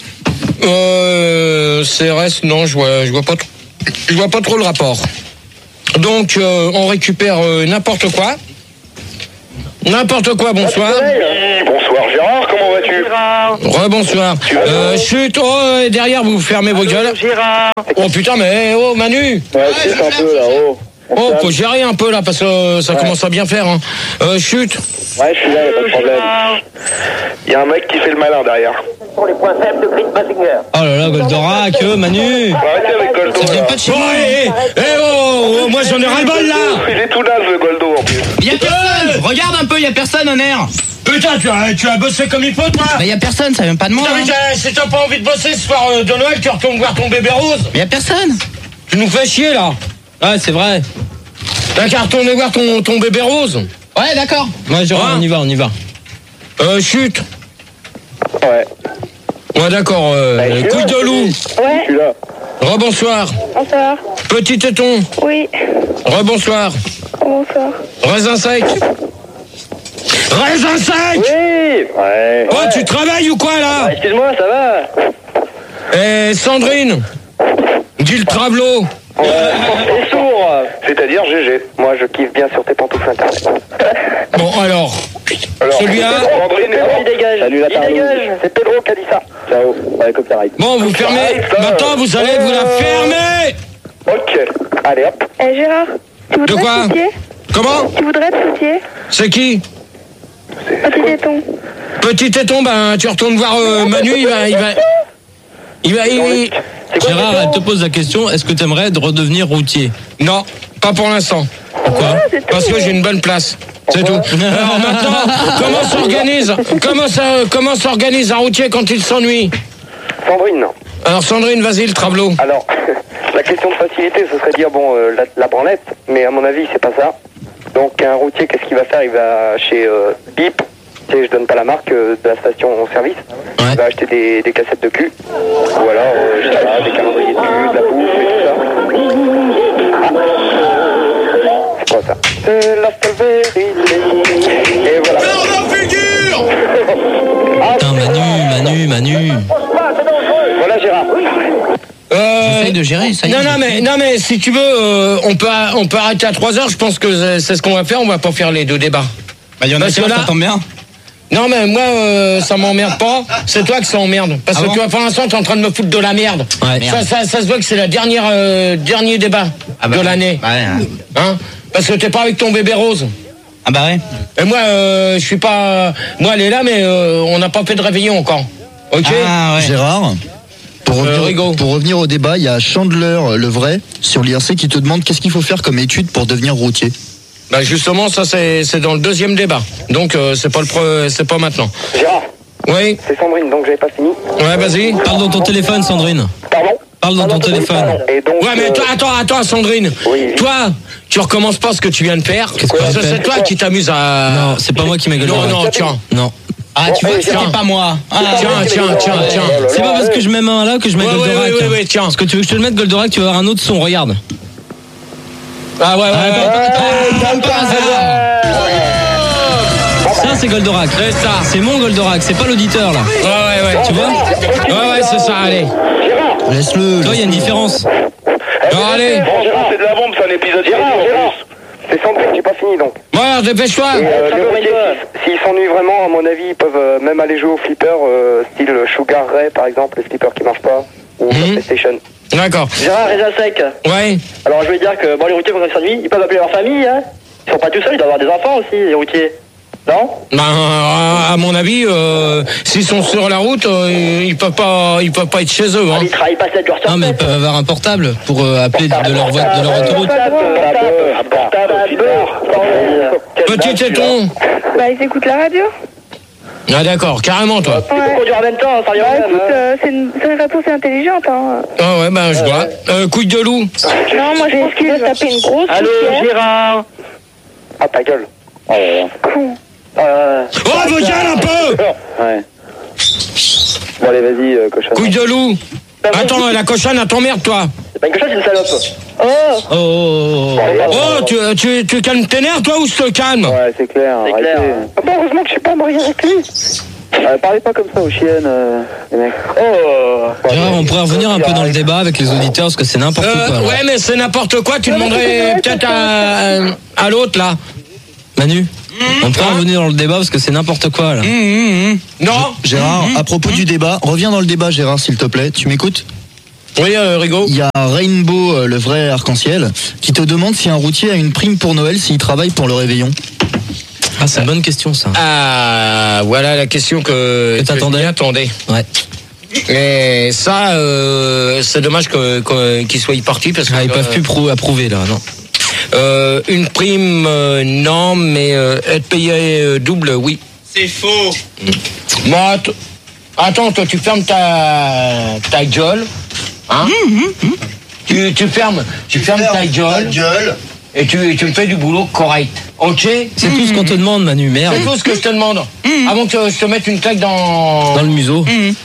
CRS, non, je vois pas trop le rapport. Donc on récupère n'importe quoi. N'importe quoi, bonsoir. Oui, bonsoir Gérard, comment vas-tu? Rebonsoir. Chut, derrière, vous fermez vos gueules. Gérard. Oh putain, mais manu. Ouais, c'est un peu là-haut. Oh, faut gérer un peu là, parce que ça commence à bien faire. Hein. Chut. Ouais, je suis là, y'a pas de problème. Il y a un mec qui fait le malin derrière. Pour les points faibles de Chris Basinger. Oh là là, Goldorak, Manu. Arrêtez avec Goldo. Ça vient pas de chez nous. Moi j'en ai ras-le-bol là. Il est tout naze le Goldo en plus. Y'a personne. Regarde un peu, y'a personne en air. Putain, tu as bossé comme il faut, toi. Bah y'a personne, ça vient pas de moi. Putain, si t'as pas envie de bosser ce soir de Noël, tu retournes voir ton bébé rose. Mais y'a personne. Tu nous fais chier là. Ouais, c'est vrai. T'as qu'à retourner voir ton bébé rose. Ouais, d'accord. Ouais, Gérard, on y va. Chut. Ouais. Ouais, d'accord. Couille de loup. Ouais. Je suis là. Rebonsoir. Bonsoir. Petit téton. Oui. Rebonsoir. Bonsoir. Raisin sec. Raisin sec. Oui. Ouais. Oh, tu travailles ou quoi là? Excuse-moi, ça va? Eh, Sandrine. Dis le travelot. Et sourd. C'est-à-dire GG. Moi, je kiffe bien sur tes pantoufles internet. Bon, alors. Celui-là. Sandrine, Il dégage. Salut, la dégage. C'est Pedro qui a dit ça. Ciao. Ouais, copyright. Bon, vous fermez. Maintenant, vous allez vous la fermer. Ok. Allez, hop. Gérard, tu De voudrais quoi? te soucier? Comment? Tu voudrais te soucier? C'est qui? Petit téton. Petit téton, ben, tu retournes voir Manu, il va. Gérard, elle te pose la question, est-ce que t'aimerais redevenir routier? Non, pas pour l'instant. Pourquoi? Parce que j'ai une bonne place. C'est tout. Alors maintenant, comment s'organise un routier quand il s'ennuie? Sandrine. Alors Sandrine, vas-y, le travelot. Alors, la question de facilité, ce serait dire, bon, la branlette, mais à mon avis, c'est pas ça. Donc, un routier, qu'est-ce qu'il va faire? Il va chez Bip, tu sais, je donne pas la marque de la station-service. Ouais. Il va acheter des cassettes de cul, ou alors, je sais pas, des calendriers de cul, de la bouffe et tout ça. Ah. C'est quoi ça? C'est la seule vérité. Et voilà. Putain, Manu. Voilà, Gérard. J'essaye de gérer, ça y est. Non mais si tu veux, on peut arrêter à 3h. Je pense que c'est ce qu'on va faire. On va pas faire les deux débats. Bah y'en a Parce qui que là- ça tombe bien. Non mais moi ça m'emmerde pas. C'est toi que ça emmerde. Parce Ah que bon tu vois, pour l'instant t'es en train de me foutre de la merde. Ouais. Ça se voit que c'est la dernier débat de l'année. Ouais. Hein? Parce que t'es pas avec ton bébé rose. Ah bah ouais. Et moi je suis pas. Moi elle est là mais on n'a pas fait de réveillon encore. Ok. Ah ouais. Gérard, Rigaud. pour revenir au débat, il y a Chandler, le vrai, sur l'IRC qui te demande qu'est-ce qu'il faut faire comme étude pour devenir routier. Bah justement ça c'est dans le deuxième débat. Donc c'est pas maintenant. Gérard, Oui. c'est Sandrine, donc j'avais pas fini. Ouais vas-y. Parle dans ton téléphone, Sandrine. Pardon? Parle dans ton téléphone. Et donc, Ouais mais toi, attends Sandrine. Oui. Toi, tu recommences pas ce que tu viens de faire. Qu'est-ce que Parce que j'ai fait c'est toi qui t'amuses à. Non, c'est pas moi qui m'ai gueulé. Non, tiens. Non. Ah tu vois que c'était tiens. pas moi. Ah, Tiens. C'est pas parce que je mets main là que je mets Ouais, Goldorak. ouais, tiens. Parce que tu veux que je te le mette Goldorak, tu vas avoir un autre son, regarde. Ah ouais. Ça c'est Goldorak. C'est ça. C'est mon Goldorak, c'est pas l'auditeur là. Ouais. Tu vois? Ouais, c'est ça, allez. Laisse-le. Toi, il y a une différence. Non, allez. Franchement, c'est de la bombe, c'est un épisode Gérard, c'est Sandrine, j'ai pas fini donc. Bon, alors, dépêche-toi. Les routiers, s'ils s'ennuient vraiment, à mon avis, ils peuvent même aller jouer au flipper, style Sugar Ray par exemple, les flippers qui marchent pas, ou la PlayStation. D'accord. Gérard, Reza Sec. Ouais. Alors je veux dire que bon, les routiers, quand ils s'ennuient, ils peuvent appeler leur famille. Hein. Ils sont pas tout seuls, ils doivent avoir des enfants aussi, les routiers. Non? Ben, à mon avis, s'ils sont sur la route, ils peuvent pas être chez eux. Hein. Ils travaillent pas 7 jours sur 7. Non, mais ils peuvent avoir un portable pour appeler de leur autoroute. Un portable, Petit téton. Bah, ils écoutent la radio. Ah d'accord, carrément toi. Ils peuvent conduire en même temps, ça revient Bah, au même. écoute, Hein. c'est une réponse intelligente. Hein. Ah ouais, ben je vois. Couille de loup. Non, moi, je pense qu'il va taper une grosse Allô, poussière. Gérard. Ah, ta gueule. Con. Oh, vos gueules un peu. Ouais. Bon, allez, vas-y, cochon. Couille de loup. Attends, la cochonne, elle t'emmerde toi. C'est pas une cochonne, c'est une salope. Oh, tu calmes tes nerfs toi ou je te calme? Ouais, c'est clair. C'est clair. Bon, heureusement que je suis pas marié avec lui. Parlez pas comme ça aux chiennes, les mecs. Gérard, on pourrait revenir un peu dans le débat avec les auditeurs parce que c'est n'importe quoi. Ouais, mais c'est n'importe quoi. Tu demanderais peut-être à l'autre là. Manu, On peut revenir dans le débat parce que c'est n'importe quoi là. Non. Gérard, à propos du débat, reviens dans le débat, Gérard, s'il te plaît. Tu m'écoutes ? Oui, Rigaud. Il y a Rainbow, le vrai arc-en-ciel, qui te demande si un routier a une prime pour Noël s'il travaille pour le réveillon. Ah, c'est une bonne question ça. Ah, voilà la question que t'attendais. Ouais. Et ça, c'est dommage qu'ils soient partis parce que ils peuvent plus approuver là, non. Une prime, non, mais être payé double, oui. C'est faux. Moi, attends, toi, tu fermes ta gueule, hein. Tu fermes ta gueule. Et tu me fais du boulot correct. Ok. C'est tout ce qu'on te demande, Manu, merde. C'est tout ce que je te demande. Avant que je te mette une claque dans le museau.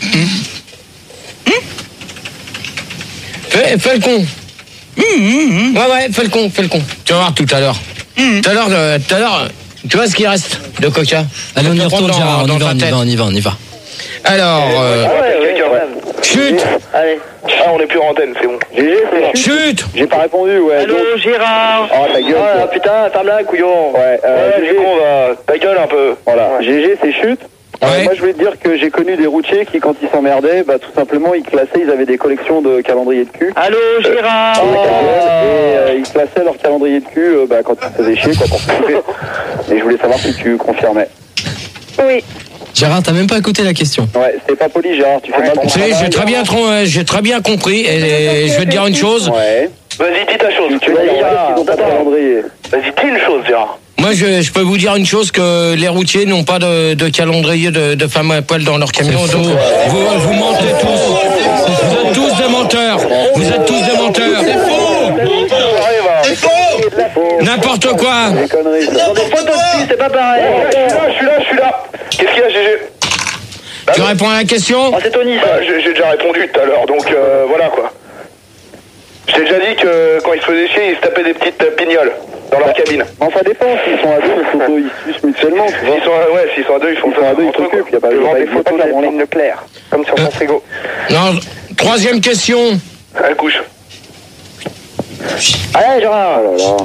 Fais le con. Ouais, fais le con. Tu vas voir tout à l'heure. Tout à l'heure, tu vois ce qu'il reste de coca. Allez, on y retourne, Gérard. On y va. Alors, chut. Allez. Ah, on est plus en antenne, c'est bon. GG, c'est chut. J'ai pas répondu, ouais. Allô, donc... Gérard. Oh, ta gueule. Ah, putain, ferme-la, couillon. Ouais, GG, on va... Ta gueule un peu. Voilà. GG, c'est chute. Ouais. Moi, je voulais te dire que j'ai connu des routiers qui, quand ils s'emmerdaient, bah, tout simplement, ils classaient, ils avaient des collections de calendriers de cul. Allô, Gérard. Et ils classaient leur calendrier de cul quand ils se faisaient chier, quoi, pour se couper. Et je voulais savoir si tu confirmais. Oui. Gérard, t'as même pas écouté la question. Ouais, c'était pas poli, Gérard, tu fais mal ton travail. J'ai très bien compris et je vais te dire une chose. Ouais. Vas-y, dis ta chose. Tu vas dire qu'ils ont pas de calendrier. Vas-y, dis une chose, Gérard. Moi, je peux vous dire une chose, que les routiers n'ont pas de calendrier de femmes à poil dans leur camion. Donc, vous mentez tous. Vous êtes tous des menteurs. C'est faux. N'importe quoi. Des conneries. Dans des photos de filles, c'est pas pareil. Je suis là. Qu'est-ce qu'il y a, GG? Tu réponds à la question? Oh, c'est Tony, ça. J'ai déjà répondu tout à l'heure, donc voilà quoi. Je t'ai déjà dit que quand ils se faisaient chier, ils se tapaient des petites pignoles dans leur cabine. Bon, ça dépend, s'ils sont à deux, ils se sucent mutuellement, tu vois. S'ils sont à deux, ils font ça. Ils s'occupent, il n'y a pas des photos en ligne claire, comme sur ton frigo. Non, troisième question. Elle couche. Allez, Gérard. Oh là là.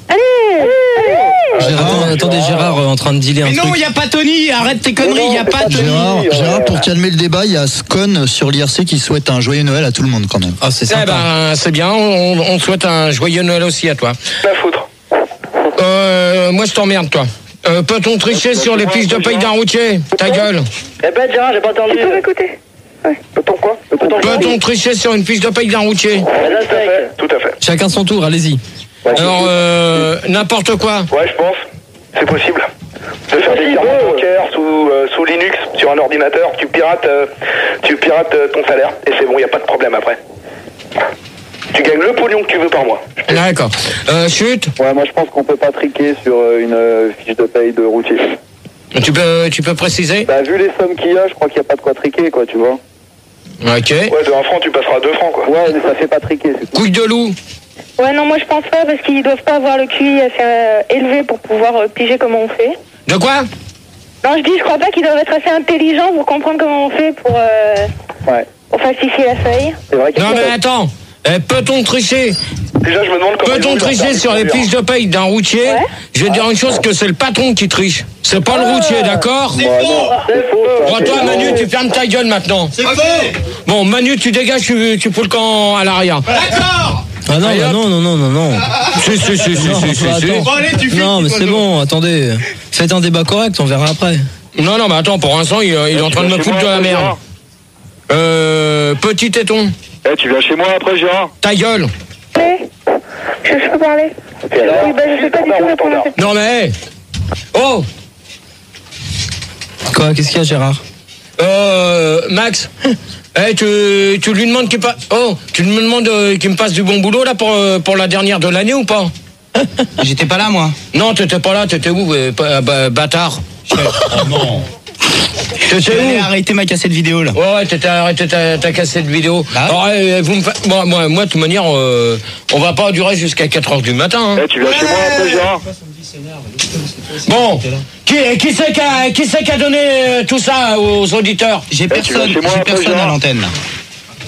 Attendez, Gérard en train de dealer un Mais truc. non, il n'y a pas Tony, arrête tes conneries, il n'y a pas Tony. Gérard, pour calmer le débat, il y a Scone sur l'IRC qui souhaite un joyeux Noël à tout le monde quand même. Ah, c'est Eh sympa. ben, c'est bien, on souhaite un joyeux Noël aussi à toi. La foutre. Moi, je t'emmerde, toi. Peut-on tricher sur les fiches de paye d'un routier? Ta gueule. Répète, Gérard, j'ai pas entendu. Tu peux m'écouter? Peut-on quoi? Peut-on tricher sur une fiche de paye d'un routier? Tout à fait. Chacun son tour, allez-y. Alors, n'importe quoi. Ouais, je pense. C'est possible. De faire des virements poker sous Linux sur un ordinateur, tu pirates ton salaire et c'est bon, il n'y a pas de problème après. Tu gagnes le pognon que tu veux par mois. D'accord. Chut. Ouais, moi je pense qu'on peut pas triquer sur une fiche de paye de routier. Tu peux préciser? Bah, vu les sommes qu'il y a, je crois qu'il n'y a pas de quoi triquer, quoi, tu vois. Ok. Ouais, de 1 franc, tu passeras à 2 francs, quoi. Ouais, mais ça fait pas triquer, c'est tout. Couille de loup. Ouais, non, moi je pense pas parce qu'ils doivent pas avoir le QI assez élevé pour pouvoir piger comment on fait. De quoi? Non, je crois pas qu'ils doivent être assez intelligents pour comprendre comment on fait pour falsifier la feuille. C'est vrai Non, mais attends. Peut-on tricher? Déjà, je me demande comment... Peut-on tricher sur les fiches de paye d'un routier? Je vais te dire une chose, que c'est le patron qui triche. C'est pas le routier, d'accord? C'est faux. Bon, toi, Manu, tu fermes ta gueule maintenant. C'est faux. Bon, Manu, tu dégages, tu fous le camp à l'arrière. D'accord. Ah non, bah non. Si. Bon, allez, tu fais. Non, mais c'est bon, attendez. Faites un débat correct, on verra après. Non, mais attends, pour l'instant, il est en train de me foutre de la merde. Petit téton. Eh, tu viens chez moi après, Gérard? Ta gueule. Je peux parler? Oui, bah je sais pas du tout répondre à cette Non, mais... Oh. Quoi, qu'est-ce qu'il y a, Gérard? Max. Tu lui demandes qu'il passe... Oh, tu me demandes qu'il me passe du bon boulot, là, pour la dernière de l'année, ou pas? J'étais pas là, moi. Non, t'étais pas là, t'étais où, bâtard? Non. T'étais où? Arrêtez ma cassette vidéo, là. Ouais, t'étais arrêté ta cassette vidéo. Ah. Alors, vous me faites... Moi, de toute manière, on va pas durer jusqu'à 4h du matin. Hein. Eh, tu viens chez moi après, Gérard? Bon, qui c'est qui a donné tout ça aux auditeurs? J'ai personne à l'antenne, là.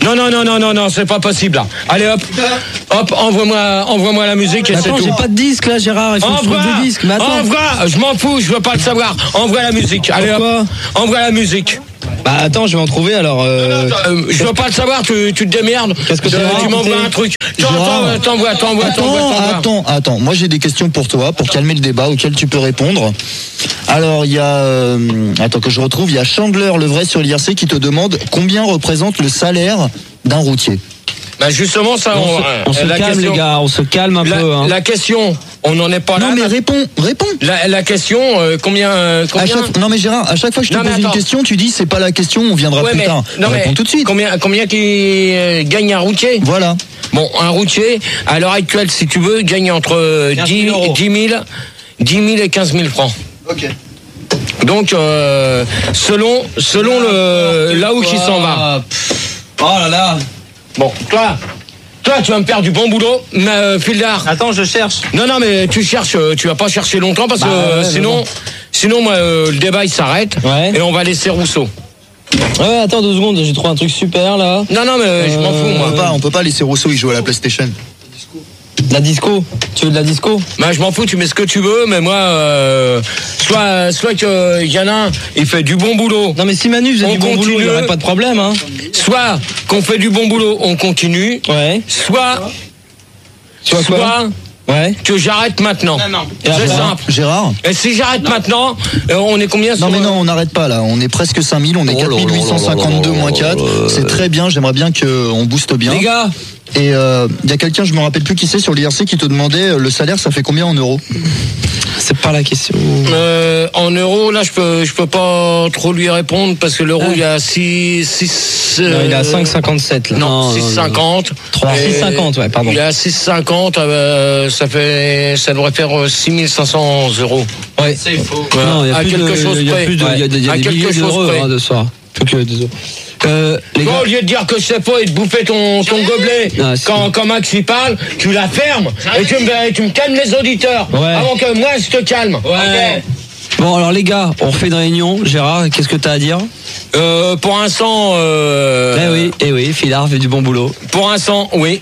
Non, c'est pas possible là. Allez hop, envoie-moi la musique et c'est Attends, tout. j'ai pas de disque là, Gérard, il faut que je trouve des disques. Mais attends. Envoie, je m'en fous, je veux pas le savoir. Envoie la musique. Allez hop, envoie la musique. Bah attends, je vais en trouver alors. Je veux pas le savoir, tu te démerdes. Qu'est-ce que tu m'envoies un truc. T'envoies. Attends, moi j'ai des questions pour toi, pour calmer le débat auquel tu peux répondre. Alors il y a, attends que je retrouve, il y a Chandler le vrai sur l'IRC qui te demande combien représente le salaire d'un routier. Bah justement ça, on se calme question, les gars, on se calme un peu. Hein. La question, on n'en est pas là. Non mais réponds. La question, combien Non mais Gérard, à chaque fois que je te pose une question, tu dis c'est pas la question, on viendra plus tard. Réponds tout de suite. Combien qui gagne un routier? Voilà. Bon, un routier, à l'heure actuelle, si tu veux, gagne entre 10 000 et 15 000 francs. Ok. Donc, selon là où il s'en va. Oh là là. Bon, toi, tu vas me faire du bon boulot, mais Fildar. Attends, je cherche. Non, mais tu cherches, tu vas pas chercher longtemps parce que sinon, moi, le débat il s'arrête et on va laisser Rousseau. Ouais, attends 2 secondes, j'ai trouvé un truc super là. Non, mais je m'en fous, moi. On peut pas laisser Rousseau, il joue à la PlayStation. De la disco. Tu veux de la disco? Bah je m'en fous, tu mets ce que tu veux, mais moi soit que y en a un, il fait du bon boulot. Non mais si Manu faisait du bon boulot, il n'y aurait pas de problème hein. Soit qu'on fait du bon boulot, on continue. Ouais. Soit que j'arrête maintenant. Non. C'est simple. Gérard. Et si j'arrête maintenant, on est combien? Non mais non, on n'arrête pas là. On est presque 5000, on est 4852 moins 4. C'est très bien, j'aimerais bien qu'on booste bien. Les gars. Et il y a quelqu'un, je me rappelle plus qui c'est sur l'IRC, qui te demandait le salaire, ça fait combien en euros? C'est pas la question. En euros, là, je peux pas trop lui répondre parce que l'euro, il est à 6. Non, il est à 5,57 là. Non, 6,50. 6,50, ouais, pardon. Il est à 6,50, ça devrait faire 6 500 euros. Ouais, c'est faux. Ouais. Non, il y a à plus quelque chose près. Il y a des milliers d'euros de soir. Plus que des euros. Les gars, au lieu de dire que je sais pas et de bouffer ton gobelet quand Max y parle, tu la fermes et tu me calmes les auditeurs avant que moi je te calme. Ouais. Okay. Bon alors les gars, on refait une réunion. Gérard, qu'est-ce que t'as à dire? Pour l'instant, Eh oui, Fildar fait du bon boulot. Pour l'instant, oui.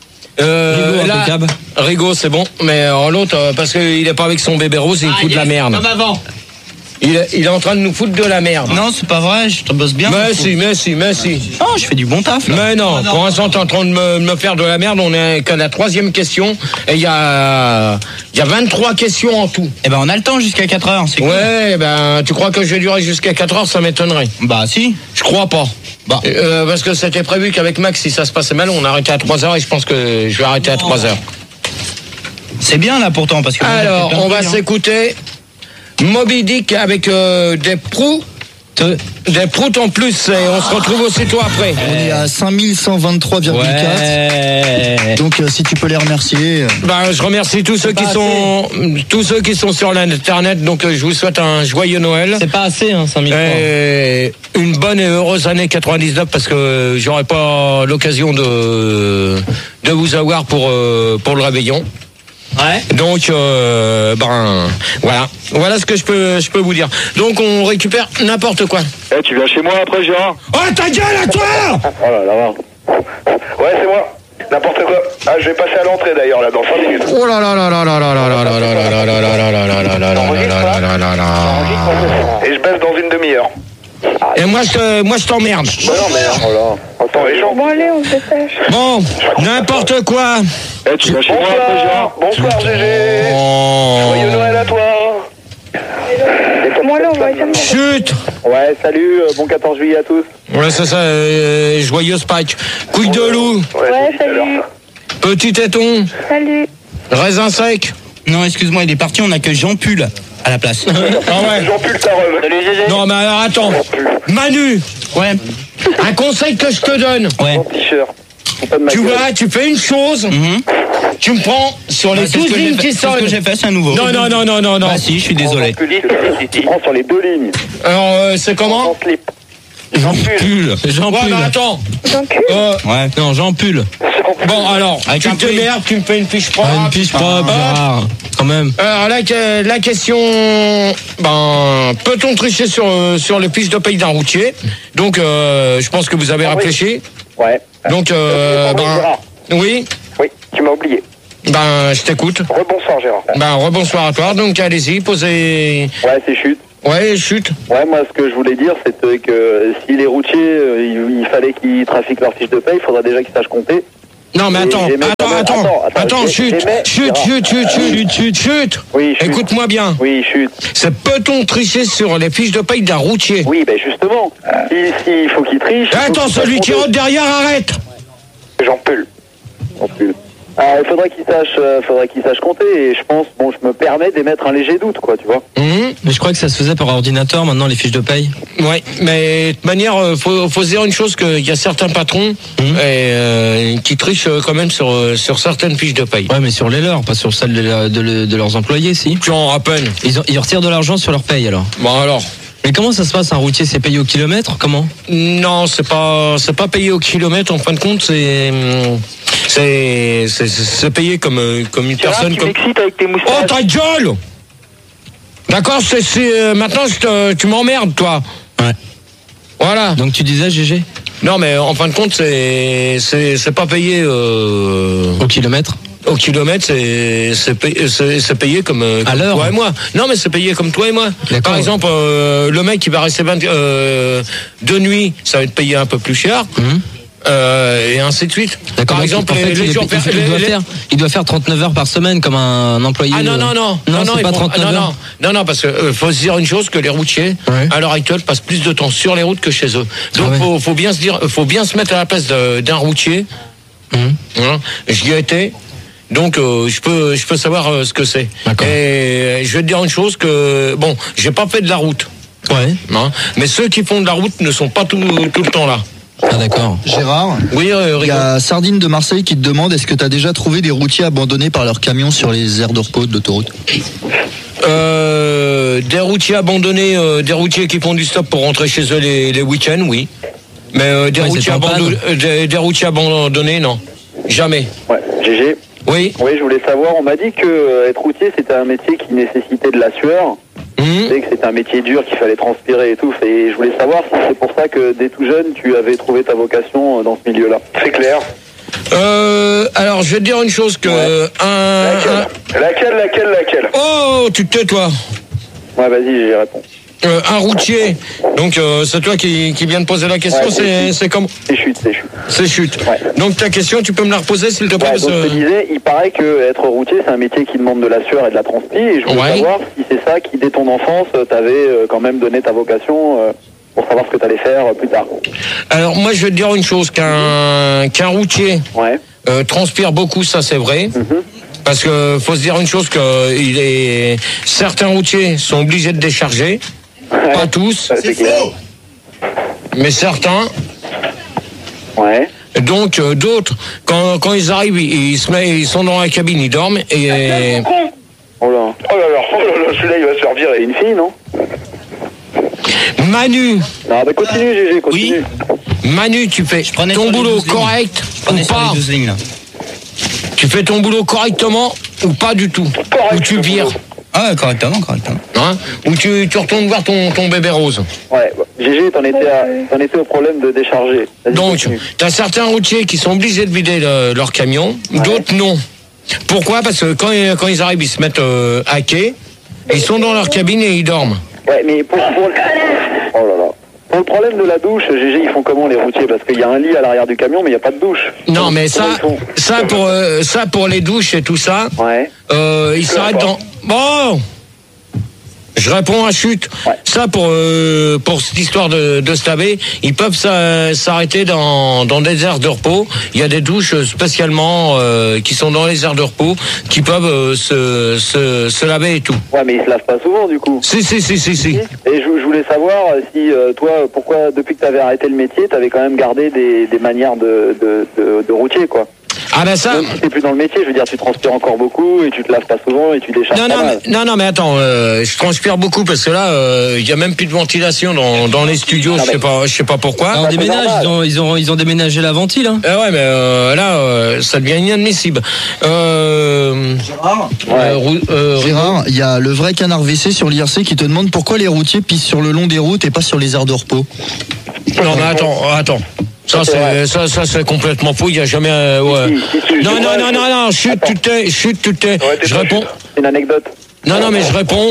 Rigaud, c'est bon, mais l'autre, parce qu'il est pas avec son bébé rose, il fout de la merde. Comme avant. Il est en train de nous foutre de la merde. Non, c'est pas vrai, je te bosse bien. Mais si. Oh, je fais du bon taf. Là. Mais non, pour l'instant, t'es en train de me faire de la merde. On est qu'à la 3e question. Et il y a 23 questions en tout. Eh ben, on a le temps jusqu'à 4 heures. C'est ouais, ben, tu crois que je vais durer jusqu'à 4 heures? Ça m'étonnerait. Bah, si. Je crois pas. Bah. Parce que c'était prévu qu'avec Max, si ça se passait mal, on arrêtait à 3 heures et je pense que je vais arrêter à 3 heures. C'est bien là pourtant parce que. Alors, on va s'écouter Moby Dick avec des proutes en plus, et on se retrouve aussitôt après. On est à 5123,4. Ouais. Donc si tu peux les remercier. Bah, je remercie tous ceux qui sont sur l'internet. Donc je vous souhaite un joyeux Noël. C'est pas assez, hein, 5000 francs. Une bonne et heureuse année 99 parce que j'aurai pas l'occasion de vous avoir pour le réveillon. Ouais. Donc voilà ce que je peux vous dire. Donc on récupère n'importe quoi. Tu viens chez moi après, Gérard? Oh ta gueule à toi! Oh là là. Ouais, c'est moi. N'importe quoi. Ah, je vais passer à l'entrée d'ailleurs là dans 5 minutes. Oh là là là là là là là là là là là là là là là là là là. Et je baisse dans une demi-heure. Et moi je t'emmerde. Bah non mais voilà. Attends les gens. Bon allez, on se dépêche. Bon, n'importe quoi. Tu viens chez moi après, Gérard? Bonsoir GG. Joyeux Noël à toi. Moi là, on va jamais. Chut. Ouais, salut, bon 14 juillet à tous. Ouais, c'est ça, joyeux Pâques. Couille de loup. Ouais, salut. Petit téton. Salut. Raisin sec. Non, excuse-moi, il est parti, on a que Jean Pull à la place. Ah ouais. Jean Pull ta rêve. Salut GG. Non, mais alors attends. Manu. Ouais. Un conseil que je te donne. Ouais. Mon t-shirt. Tu vois, tu fais une chose. Tu me prends sur les 12 lignes qui C'est ce que sonnent. j'ai fait, c'est un nouveau. Non. Bah si, je suis désolé. Tu prends sur les 2 lignes. Alors, c'est comment? En slip. Jean Pull. Jean Ouais, Pull. mais attends. Ouais. Non, Jean Pull. Bon, alors, Avec tu un te prix. merdes, tu me fais une fiche propre. Une fiche propre, Gérard. Quand même. Alors, la question, peut-on tricher sur les fiches de paye d'un routier? Donc, je pense que vous avez réfléchi. Ouais. Donc, oui. Oui, tu m'as oublié. Ben, je t'écoute. Rebonsoir Gérard. Ben, rebonsoir à toi. Donc, allez-y, posez... Ouais, c'est chute. Ouais, chute. Ouais, moi, ce que je voulais dire, c'était que si les routiers, il fallait qu'ils trafiquent leur fiche de paye, il faudrait déjà qu'ils sachent compter. Non, mais attends, chute. Oui, chute. Écoute-moi bien. Oui, chute. Peut-on tricher sur les fiches de paye d'un routier? Oui, ben justement. Il faut qu'il triche. Attends, celui qui rentre derrière, arrête. J'en peux. Il faudrait qu'il sache compter, et je pense, je me permets d'émettre un léger doute, quoi, tu vois. Mais je crois que ça se faisait par ordinateur, maintenant, les fiches de paye. Ouais, mais de toute manière, faut se dire une chose, qu'il y a certains patrons qui trichent quand même sur certaines fiches de paye. Ouais, mais sur les leurs, pas sur celles de leurs employés, si. Tu en rappelles. Ils retirent de l'argent sur leur paye, alors. Bon, alors. Mais comment ça se passe, un routier? C'est payé au kilomètre? Comment? Non, c'est pas payé au kilomètre, en fin de compte, c'est payé comme une personne. Tu m'excites avec tes moustaches. Oh, ta gueule! D'accord, maintenant tu m'emmerdes, toi. Ouais. Voilà. Donc tu disais, GG? Non, mais en fin de compte, c'est pas payé au kilomètre. Au kilomètre, c'est payé comme à l'heure. Toi et moi. Non, mais c'est payé comme toi et moi. Par exemple, le mec qui va rester de nuit, ça va être payé un peu plus cher. Et ainsi de suite. D'accord. Par exemple, il doit faire 39 heures par semaine comme un employé. Ah non, c'est pas 39 heures. Non, parce que faut se dire une chose, que les routiers, à l'heure actuelle, passent plus de temps sur les routes que chez eux. Donc faut bien se mettre à la place d'un routier. J'y ai été. Donc je peux savoir ce que c'est. Et je vais te dire une chose, que j'ai pas fait de la route. Ouais. Mais ceux qui font de la route ne sont pas tout le temps là. Ah d'accord. Gérard, oui, il y a Sardine de Marseille qui te demande, est-ce que tu as déjà trouvé des routiers abandonnés par leurs camions sur les aires de repos de l'autoroute? Des routiers abandonnés, des routiers qui font du stop pour rentrer chez eux les week-ends, oui. Mais des routiers abandonnés, non. Jamais. Ouais, GG. Oui. Oui, je voulais savoir, on m'a dit que être routier, c'était un métier qui nécessitait de la sueur. Et que c'était un métier dur, qu'il fallait transpirer et tout. Et je voulais savoir si c'est pour ça que dès tout jeune, tu avais trouvé ta vocation dans ce milieu-là. C'est clair. Alors, je vais te dire une chose, que... Laquelle Oh, tu te tais, toi. Ouais, vas-y, j'y réponds. Un routier, donc c'est toi qui viens de poser la question, c'est comment? C'est chute. Ouais. Donc ta question, tu peux me la reposer s'il te plaît? Donc je te disais, il paraît que être routier, c'est un métier qui demande de la sueur et de la transpi, et je voulais savoir si c'est ça qui, dès ton enfance, t'avait quand même donné ta vocation pour savoir ce que t'allais faire plus tard. Alors moi je vais te dire une chose, qu'un routier transpire beaucoup, ça c'est vrai. Parce que faut se dire une chose, que certains routiers sont obligés de décharger. Pas tous. C'est faux. Mais certains. Ouais. Donc d'autres, quand ils arrivent, ils sont dans la cabine, ils dorment et. Oh là, celui-là il va se faire virer. Une fille, non? Manu. Non, bah continue, GG, continue. Oui. Manu, tu fais ton boulot correct ou pas? Tu fais ton boulot correctement ou pas du tout? Ou tu vires? Ah, correctement. Ou tu retournes voir ton bébé rose? Ouais, GG, t'en étais au problème de décharger. Donc, t'as certains routiers qui sont obligés de vider leur camion, d'autres non. Pourquoi? Parce que quand ils arrivent, ils se mettent à quai, ils sont dans leur cabine et ils dorment. Ouais, mais pour le problème de la douche, GG, ils font comment les routiers? Parce qu'il y a un lit à l'arrière du camion, mais il n'y a pas de douche. Non, mais ça pour les douches et tout ça, ils s'arrêtent dans... Bon, je réponds à chute. Ça pour cette histoire de se laver, ils peuvent s'arrêter dans des aires de repos. Il y a des douches spécialement qui sont dans les aires de repos qui peuvent se laver et tout. Ouais, mais ils se lavent pas souvent du coup. Si. Et je voulais savoir si toi, pourquoi depuis que tu avais arrêté le métier, tu avais quand même gardé des manières de routier, quoi. Ah ben ça. Même si t'es plus dans le métier, je veux dire, tu transpires encore beaucoup et tu te laves pas souvent et tu décharges pas mal. Non, mais attends, je transpire beaucoup parce que là, il y a même plus de ventilation dans les studios. Je sais pas pourquoi. On déménage, ils ont déménagé la ventile. Hein. Ouais, mais là, ça devient inadmissible. Gérard, il y a le vrai canard WC sur l'IRC qui te demande pourquoi les routiers pissent sur le long des routes et pas sur les aires de repos. Non, mais attends. Ça c'est complètement fou. Il y a jamais. Ouais. Non. Chut, tu t'es. Ouais, je réponds. C'est une anecdote. Non, mais je réponds.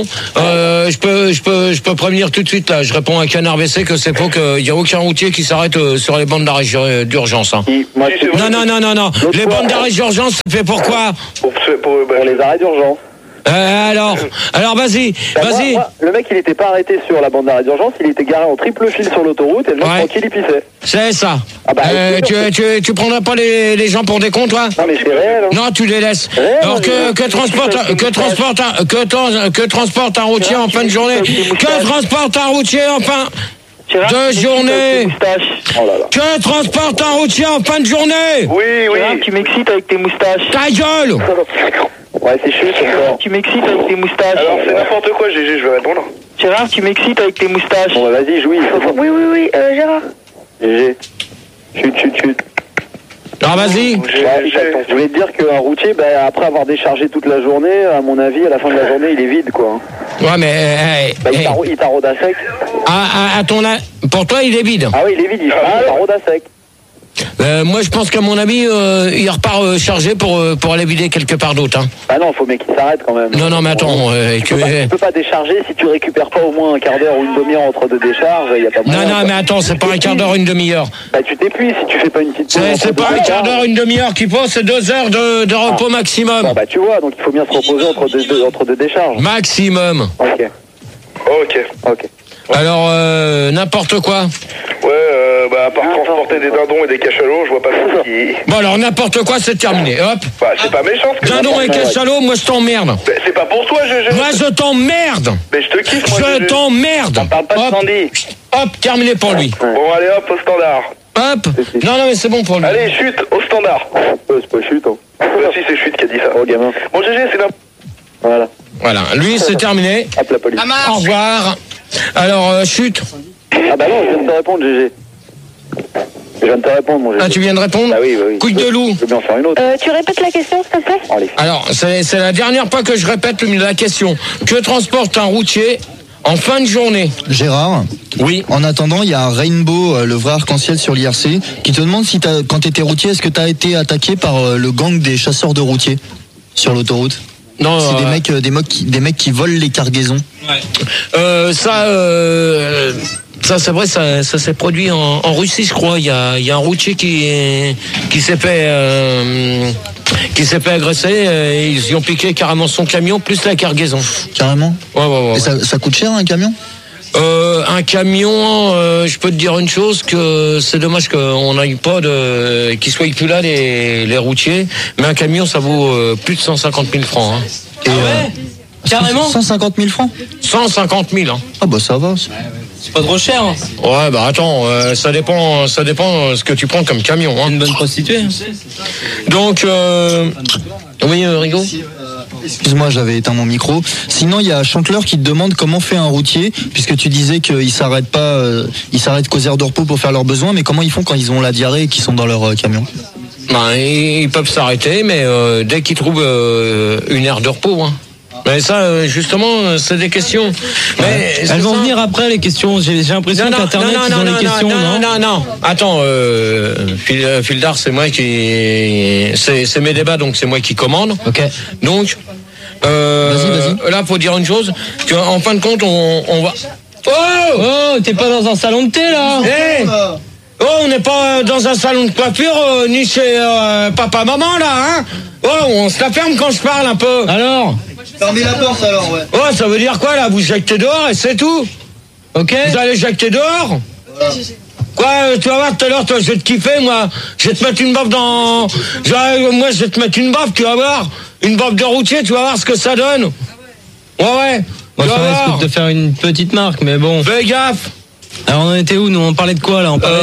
Je peux prévenir tout de suite là. Je réponds à Canard WC que c'est faux, qu'il y a aucun routier qui s'arrête sur les bandes d'arrêt d'urgence. Hein. Moi, Non. Les bandes d'arrêt d'urgence, c'est fait pourquoi? Pour les arrêts d'urgence. Alors, vas-y. Moi, le mec, il était pas arrêté sur la bande d'arrêt d'urgence, il était garé en triple fil sur l'autoroute et le mec tranquille, il pissait. C'est ça. Ah bah, tu prendras pas les gens pour des cons, toi? Non, mais c'est réel. Hein. Non, tu les laisses. Alors que transporte un routier en fin de journée? Que transporte un routier en fin de journée? Que transporte un routier en fin de journée? Oui. Tu m'excites avec tes moustaches. Ta gueule! Ouais, c'est chute encore. Tu m'excites avec tes moustaches. Alors, c'est n'importe quoi, GG, je vais répondre. Gérard, tu m'excites avec tes moustaches. Bon, bah, vas-y, jouis. Oui, Gérard. GG. Chute. Alors, vas-y. Je voulais te dire qu'un routier, après avoir déchargé toute la journée, à mon avis, à la fin de la journée, il est vide, quoi. Ouais, mais... il taraude à sec. Pour toi, il est vide. Ah oui, il est vide, il taraude à sec. Moi, je pense qu'à mon avis, il repart chargé pour aller vider quelque part d'autre. Hein. Ah non, faut qu'il s'arrête quand même. Non, mais attends. Tu peux pas décharger si tu récupères pas au moins un quart d'heure ou une demi-heure entre deux décharges. Y a pas moyen. Non, mais attends, c'est pas un quart d'heure, une demi-heure. Bah, tu t'épuises si tu fais pas une petite pause. C'est pas un quart d'heure, une demi-heure qu'il faut, c'est 2 heures de repos maximum. Bah, tu vois, donc il faut bien se reposer entre deux décharges. Maximum. Ok. Alors, n'importe quoi. Ouais, à part transporter des dindons et des cachalots, je vois pas ça qui... Bon, alors, n'importe quoi, c'est terminé. Hop. Bah, c'est pas méchant ce que... Dindons et cachalots, moi, je t'emmerde. Mais c'est pas pour toi, GG. Moi, je t'emmerde. Mais je te kiffe, moi, Je t'emmerde. On parle pas de Sandy. Hop, terminé pour lui. Bon, allez, hop, au standard. Hop. Non, mais c'est bon pour lui. Allez, chute, au standard. C'est pas chute, hein. Bah, si, c'est chute qui a dit ça. Oh, gamin. Bon, GG, c'est Voilà. Voilà, lui, c'est terminé. Hop, la police. Au revoir. Alors, chute. Ah bah non, je viens de te répondre, GG. Je viens de te répondre, mon GG. Ah, tu viens de répondre? Ah oui. Couille de loup. Je peux bien en faire une autre. Tu répètes la question, s'il te plaît? Allez. Alors, c'est la dernière fois que je répète la question. Que transporte un routier en fin de journée? Gérard, oui. En attendant, il y a Rainbow, le vrai arc-en-ciel sur l'IRC, qui te demande si quand tu étais routier, est-ce que tu as été attaqué par le gang des chasseurs de routiers sur l'autoroute? Non, c'est des mecs qui volent les cargaisons. Ouais. Ça c'est vrai, ça s'est produit en Russie, je crois. Il y a un routier qui s'est fait agresser. Et ils y ont piqué carrément son camion plus la cargaison. Carrément. Ouais. Et ça coûte cher un camion? Un camion, je peux te dire une chose, que c'est dommage qu'on n'aille pas qu'ils soient plus là les routiers, mais un camion ça vaut plus de 150 000 francs. Hein. Carrément 150 000 francs 150 000. Hein. Ah bah ça va. C'est pas trop cher. Hein. Ouais, bah attends, ça dépend ce que tu prends comme camion. Hein. Une bonne prostituée. Donc, oui, Rigaud. Excuse-moi, j'avais éteint mon micro. Sinon, il y a Chanteleur qui te demande comment fait un routier, puisque tu disais qu'ils s'arrêtent pas, ils s'arrêtent qu'aux aires de repos pour faire leurs besoins, mais comment ils font quand ils ont la diarrhée et qu'ils sont dans leur camion? Ben, ils peuvent s'arrêter, mais dès qu'ils trouvent une aire de repos. Hein. Mais ça, justement, c'est des questions. Mais elles vont venir après, les questions. J'ai l'impression qu'Internet, ils ont les questions. Non. Attends, Fildar, c'est moi qui... C'est mes débats, donc c'est moi qui commande. Ok. Donc, vas-y. Là, faut dire une chose. En fin de compte, on va... Oh, t'es pas dans un salon de thé, là? Hey on n'est pas dans un salon de coiffure, ni chez papa-maman, là, hein? On se la ferme quand je parle un peu. Alors? Fermez la porte alors, ouais. Ça veut dire quoi là? Vous jactez dehors et c'est tout. Ok. Vous allez jacter dehors. Voilà. Quoi, tu vas voir tout à l'heure, toi, je vais te kiffer, moi. Je vais te mettre une baffe moi, je vais te mettre une baffe, tu vas voir. Une baffe de routier, tu vas voir ce que ça donne. Ouais. Moi, ça risque de te faire une petite marque, mais bon. Fais gaffe. Alors, on en était où, nous? On parlait de quoi, là? On parlait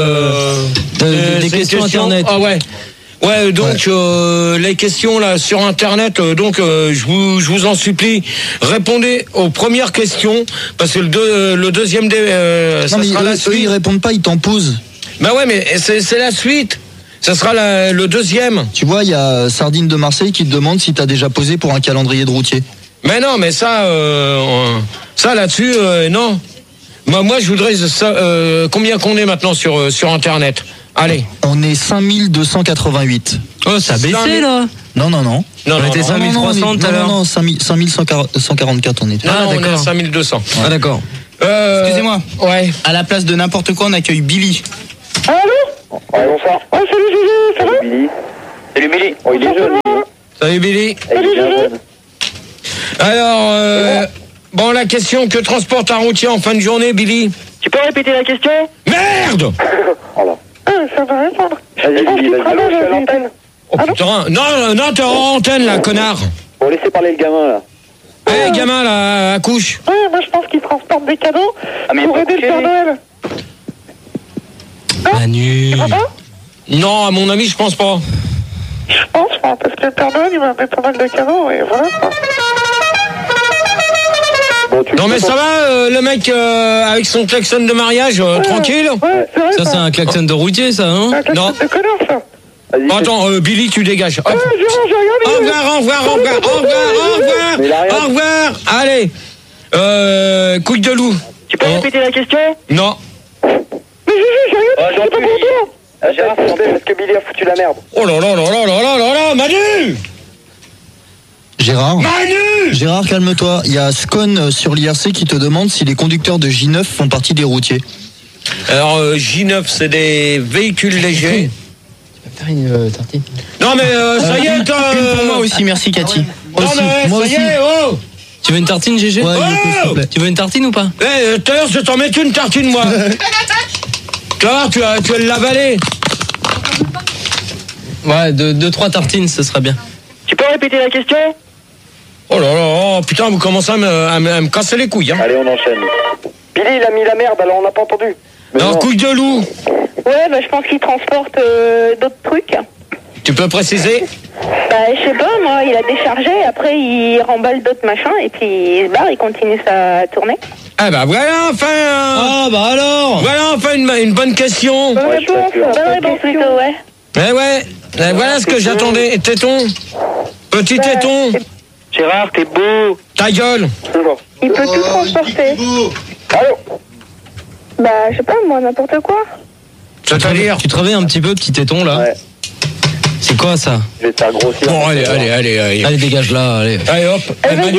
des questions Internet. Ah ouais. Ouais, donc les questions là sur Internet, je vous en supplie, répondez aux premières questions parce que le deuxième ça sera la suite. Eux, ils répondent pas, ils t'en posent. Bah ouais, mais c'est la suite. Ça sera le deuxième. Tu vois, il y a Sardine de Marseille qui te demande si t'as déjà posé pour un calendrier de routier. Mais non, mais ça là-dessus, non. Moi, je voudrais combien qu'on est maintenant sur Internet. Allez. On est 5288. Oh, ça a baissé là. Non. On était 5300 tout à l'heure. Non, 5144 on est. Non, on est à 5200. Ah d'accord. Excusez-moi. Ouais. À la place de n'importe quoi, on accueille Billy. Allô? Ouais, bonsoir. Oh, salut Gégé, ça va? Billy. Salut Billy. Oh, il est jeune, lui. Salut Billy. Salut Gégé. Alors, bon, la question, que transporte un routier en fin de journée, Billy? Tu peux répéter la question? Merde! Voilà. Ah, ça va répondre. Vas-y, Billy, vas-y. Allô, Je suis à l'antenne. Oh putain, non, t'es en antenne là, connard. Bon, laissez parler le gamin, là. Eh, gamin là, accouche. Ouais, moi je pense qu'il transporte des cadeaux mais pour aider le Père Noël. Manu. Tu crois pas? Non, à mon avis, je pense pas. Je pense pas, parce que le Père Noël il m'a fait pas mal de cadeaux et voilà quoi. Bon, tu Non mais ça va, le mec avec son klaxon de mariage, tranquille. Ouais, c'est vrai Ça c'est un klaxon de routier ça, hein? C'est un klaxon Non. de connard ça. Vas-y, Bon, attends, Billy, tu dégages. Hop. Ouais, Gérard, j'ai Au regardé. revoir. Allez. Couille de loup. Tu peux répéter la question? Non. Mais Gégé, j'ai regardé, c'est pas pour toi. Gérard, c'est parce que Billy a foutu la merde. Oh là là là là là là là là, Manu. Gérard, calme-toi. Il y a Scone sur l'IRC qui te demande si les conducteurs de J9 font partie des routiers. Alors, J9, c'est des véhicules légers. Faire une tartine. Non mais ça y est, toi. Une pour moi aussi, merci Cathy. Non mais moi ça y aussi. est, oh. Tu veux une tartine, GG? Ouais, s'il te plaît. Tu veux une tartine ou pas? Eh, tout à l'heure, je t'en mets une tartine, moi. Tu vas l'avaler. Ouais, deux, trois tartines, ce serait bien. Tu peux répéter la question? Oh là là, oh, putain, vous commencez à me casser les couilles, hein. Allez, on enchaîne. Billy, il a mis la merde, alors on n'a pas entendu. Non, couille de loup. Ouais, bah je pense qu'il transporte d'autres trucs. Tu peux préciser? Bah je sais pas, moi, il a déchargé, après il remballe d'autres machins et puis il se barre, il continue sa tournée. Ah bah voilà enfin. Ah bah alors. Voilà enfin une bonne question. Bonne réponse plutôt, ouais. Ouais. Voilà ce que j'attendais. Téton. Petit téton. Gérard, t'es beau. Ta gueule. Il peut tout transporter. Allô? Bah je sais pas, moi, n'importe quoi. C'est-à-dire? Tu te réveilles un petit peu, petit téton là? Ouais. C'est quoi ça? Je vais te faire grossir. Bon, allez. Allez, dégage là, allez. Allez, hop. Vas-y,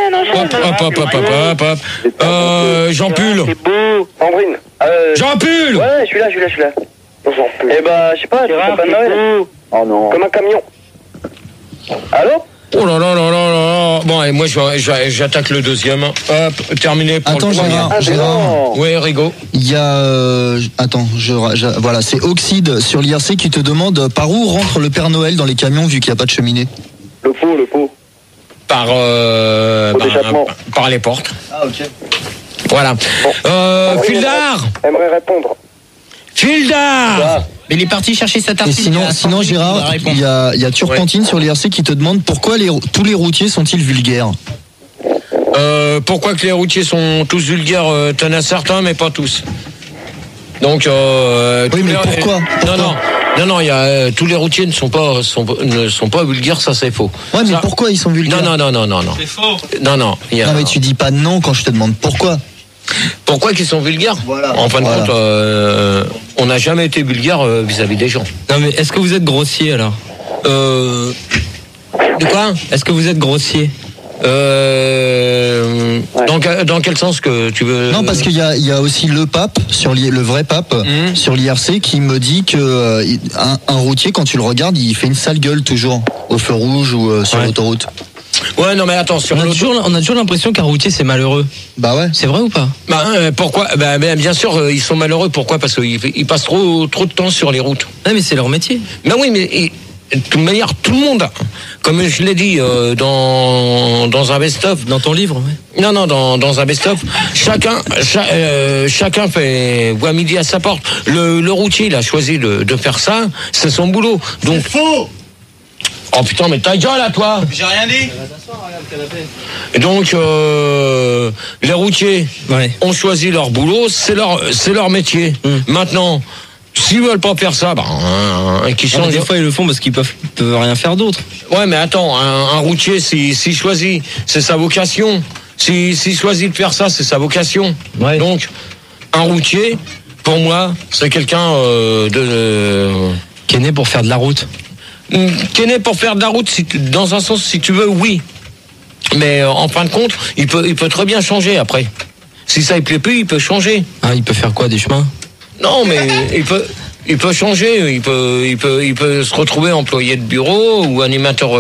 Hop. Jean Pull. T'es beau. Sandrine. Jean Pull. Ouais, je suis là. Eh bah, je sais pas, Gérard, pas de t'es Noël. beau. Oh non. Comme un camion. Allô? Oh là là. Bon, et moi, j'attaque le deuxième. Hop, terminé pour Attends, le premier. Gérard. Oui, Rigaud. Il y a attends, voilà, c'est Oxyde sur l'IRC qui te demande par où rentre le Père Noël dans les camions vu qu'il n'y a pas de cheminée. Le pot. Par d'échappement. par les portes. Ah, ok. Voilà. Fildar. Aimerait répondre. Fildar. Mais il est parti chercher sa Et tartine. sinon Gérard, il y a Turpentine sur l'IRC qui te demande pourquoi tous les routiers sont-ils vulgaires. Pourquoi que les routiers sont tous vulgaires? T'en as certains, mais pas tous. Donc, oui, mais pourquoi? Non, il y a tous les routiers ne sont pas vulgaires, ça c'est faux. Ouais, mais ça, pourquoi ils sont vulgaires? Non. C'est faux. Non. Non, mais tu dis pas non quand je te demande pourquoi. Pourquoi qu'ils sont vulgaires? Voilà. En fin de compte, on n'a jamais été vulgaire vis-à-vis des gens. Non mais est-ce que vous êtes grossier alors? De quoi? Est-ce que vous êtes grossier? Dans quel sens que tu veux? Non, parce qu'il y a aussi le pape le vrai pape sur l'IRC qui me dit que un routier quand tu le regardes il fait une sale gueule toujours au feu rouge ou sur l'autoroute. Ouais, non mais attends, On a toujours l'impression qu'un routier c'est malheureux. Bah ouais. C'est vrai ou pas? Pourquoi? Bien sûr, ils sont malheureux. Pourquoi? Parce qu'ils passent trop de temps sur les routes. Non mais c'est leur métier. Ben oui, mais de toute manière, tout le monde, comme je l'ai dit dans un best-of. Dans ton livre, ouais. Non, dans un best-of, chacun voit midi à sa porte. Le routier, il a choisi de faire ça, c'est son boulot. Donc faux. Oh putain, mais ta gueule à toi. J'ai rien dit. Et donc les routiers ont choisi leur boulot, c'est leur métier. Maintenant, s'ils veulent pas faire ça, qu'ils changent. Des fois ils le font parce qu'ils peuvent rien faire d'autre. Ouais, mais attends, un routier, s'il choisit, c'est sa vocation. S'il choisit de faire ça, c'est sa vocation. Ouais. Donc, Un routier, pour moi, c'est quelqu'un qui est né pour faire de la route. Qui est né pour faire de la route, dans un sens, si tu veux, oui. Mais en fin de compte, il peut très bien changer après. Si ça ne plaît plus, il peut changer. Ah, il peut faire quoi, des chemins? Non, mais il peut changer. Il peut se retrouver employé de bureau ou animateur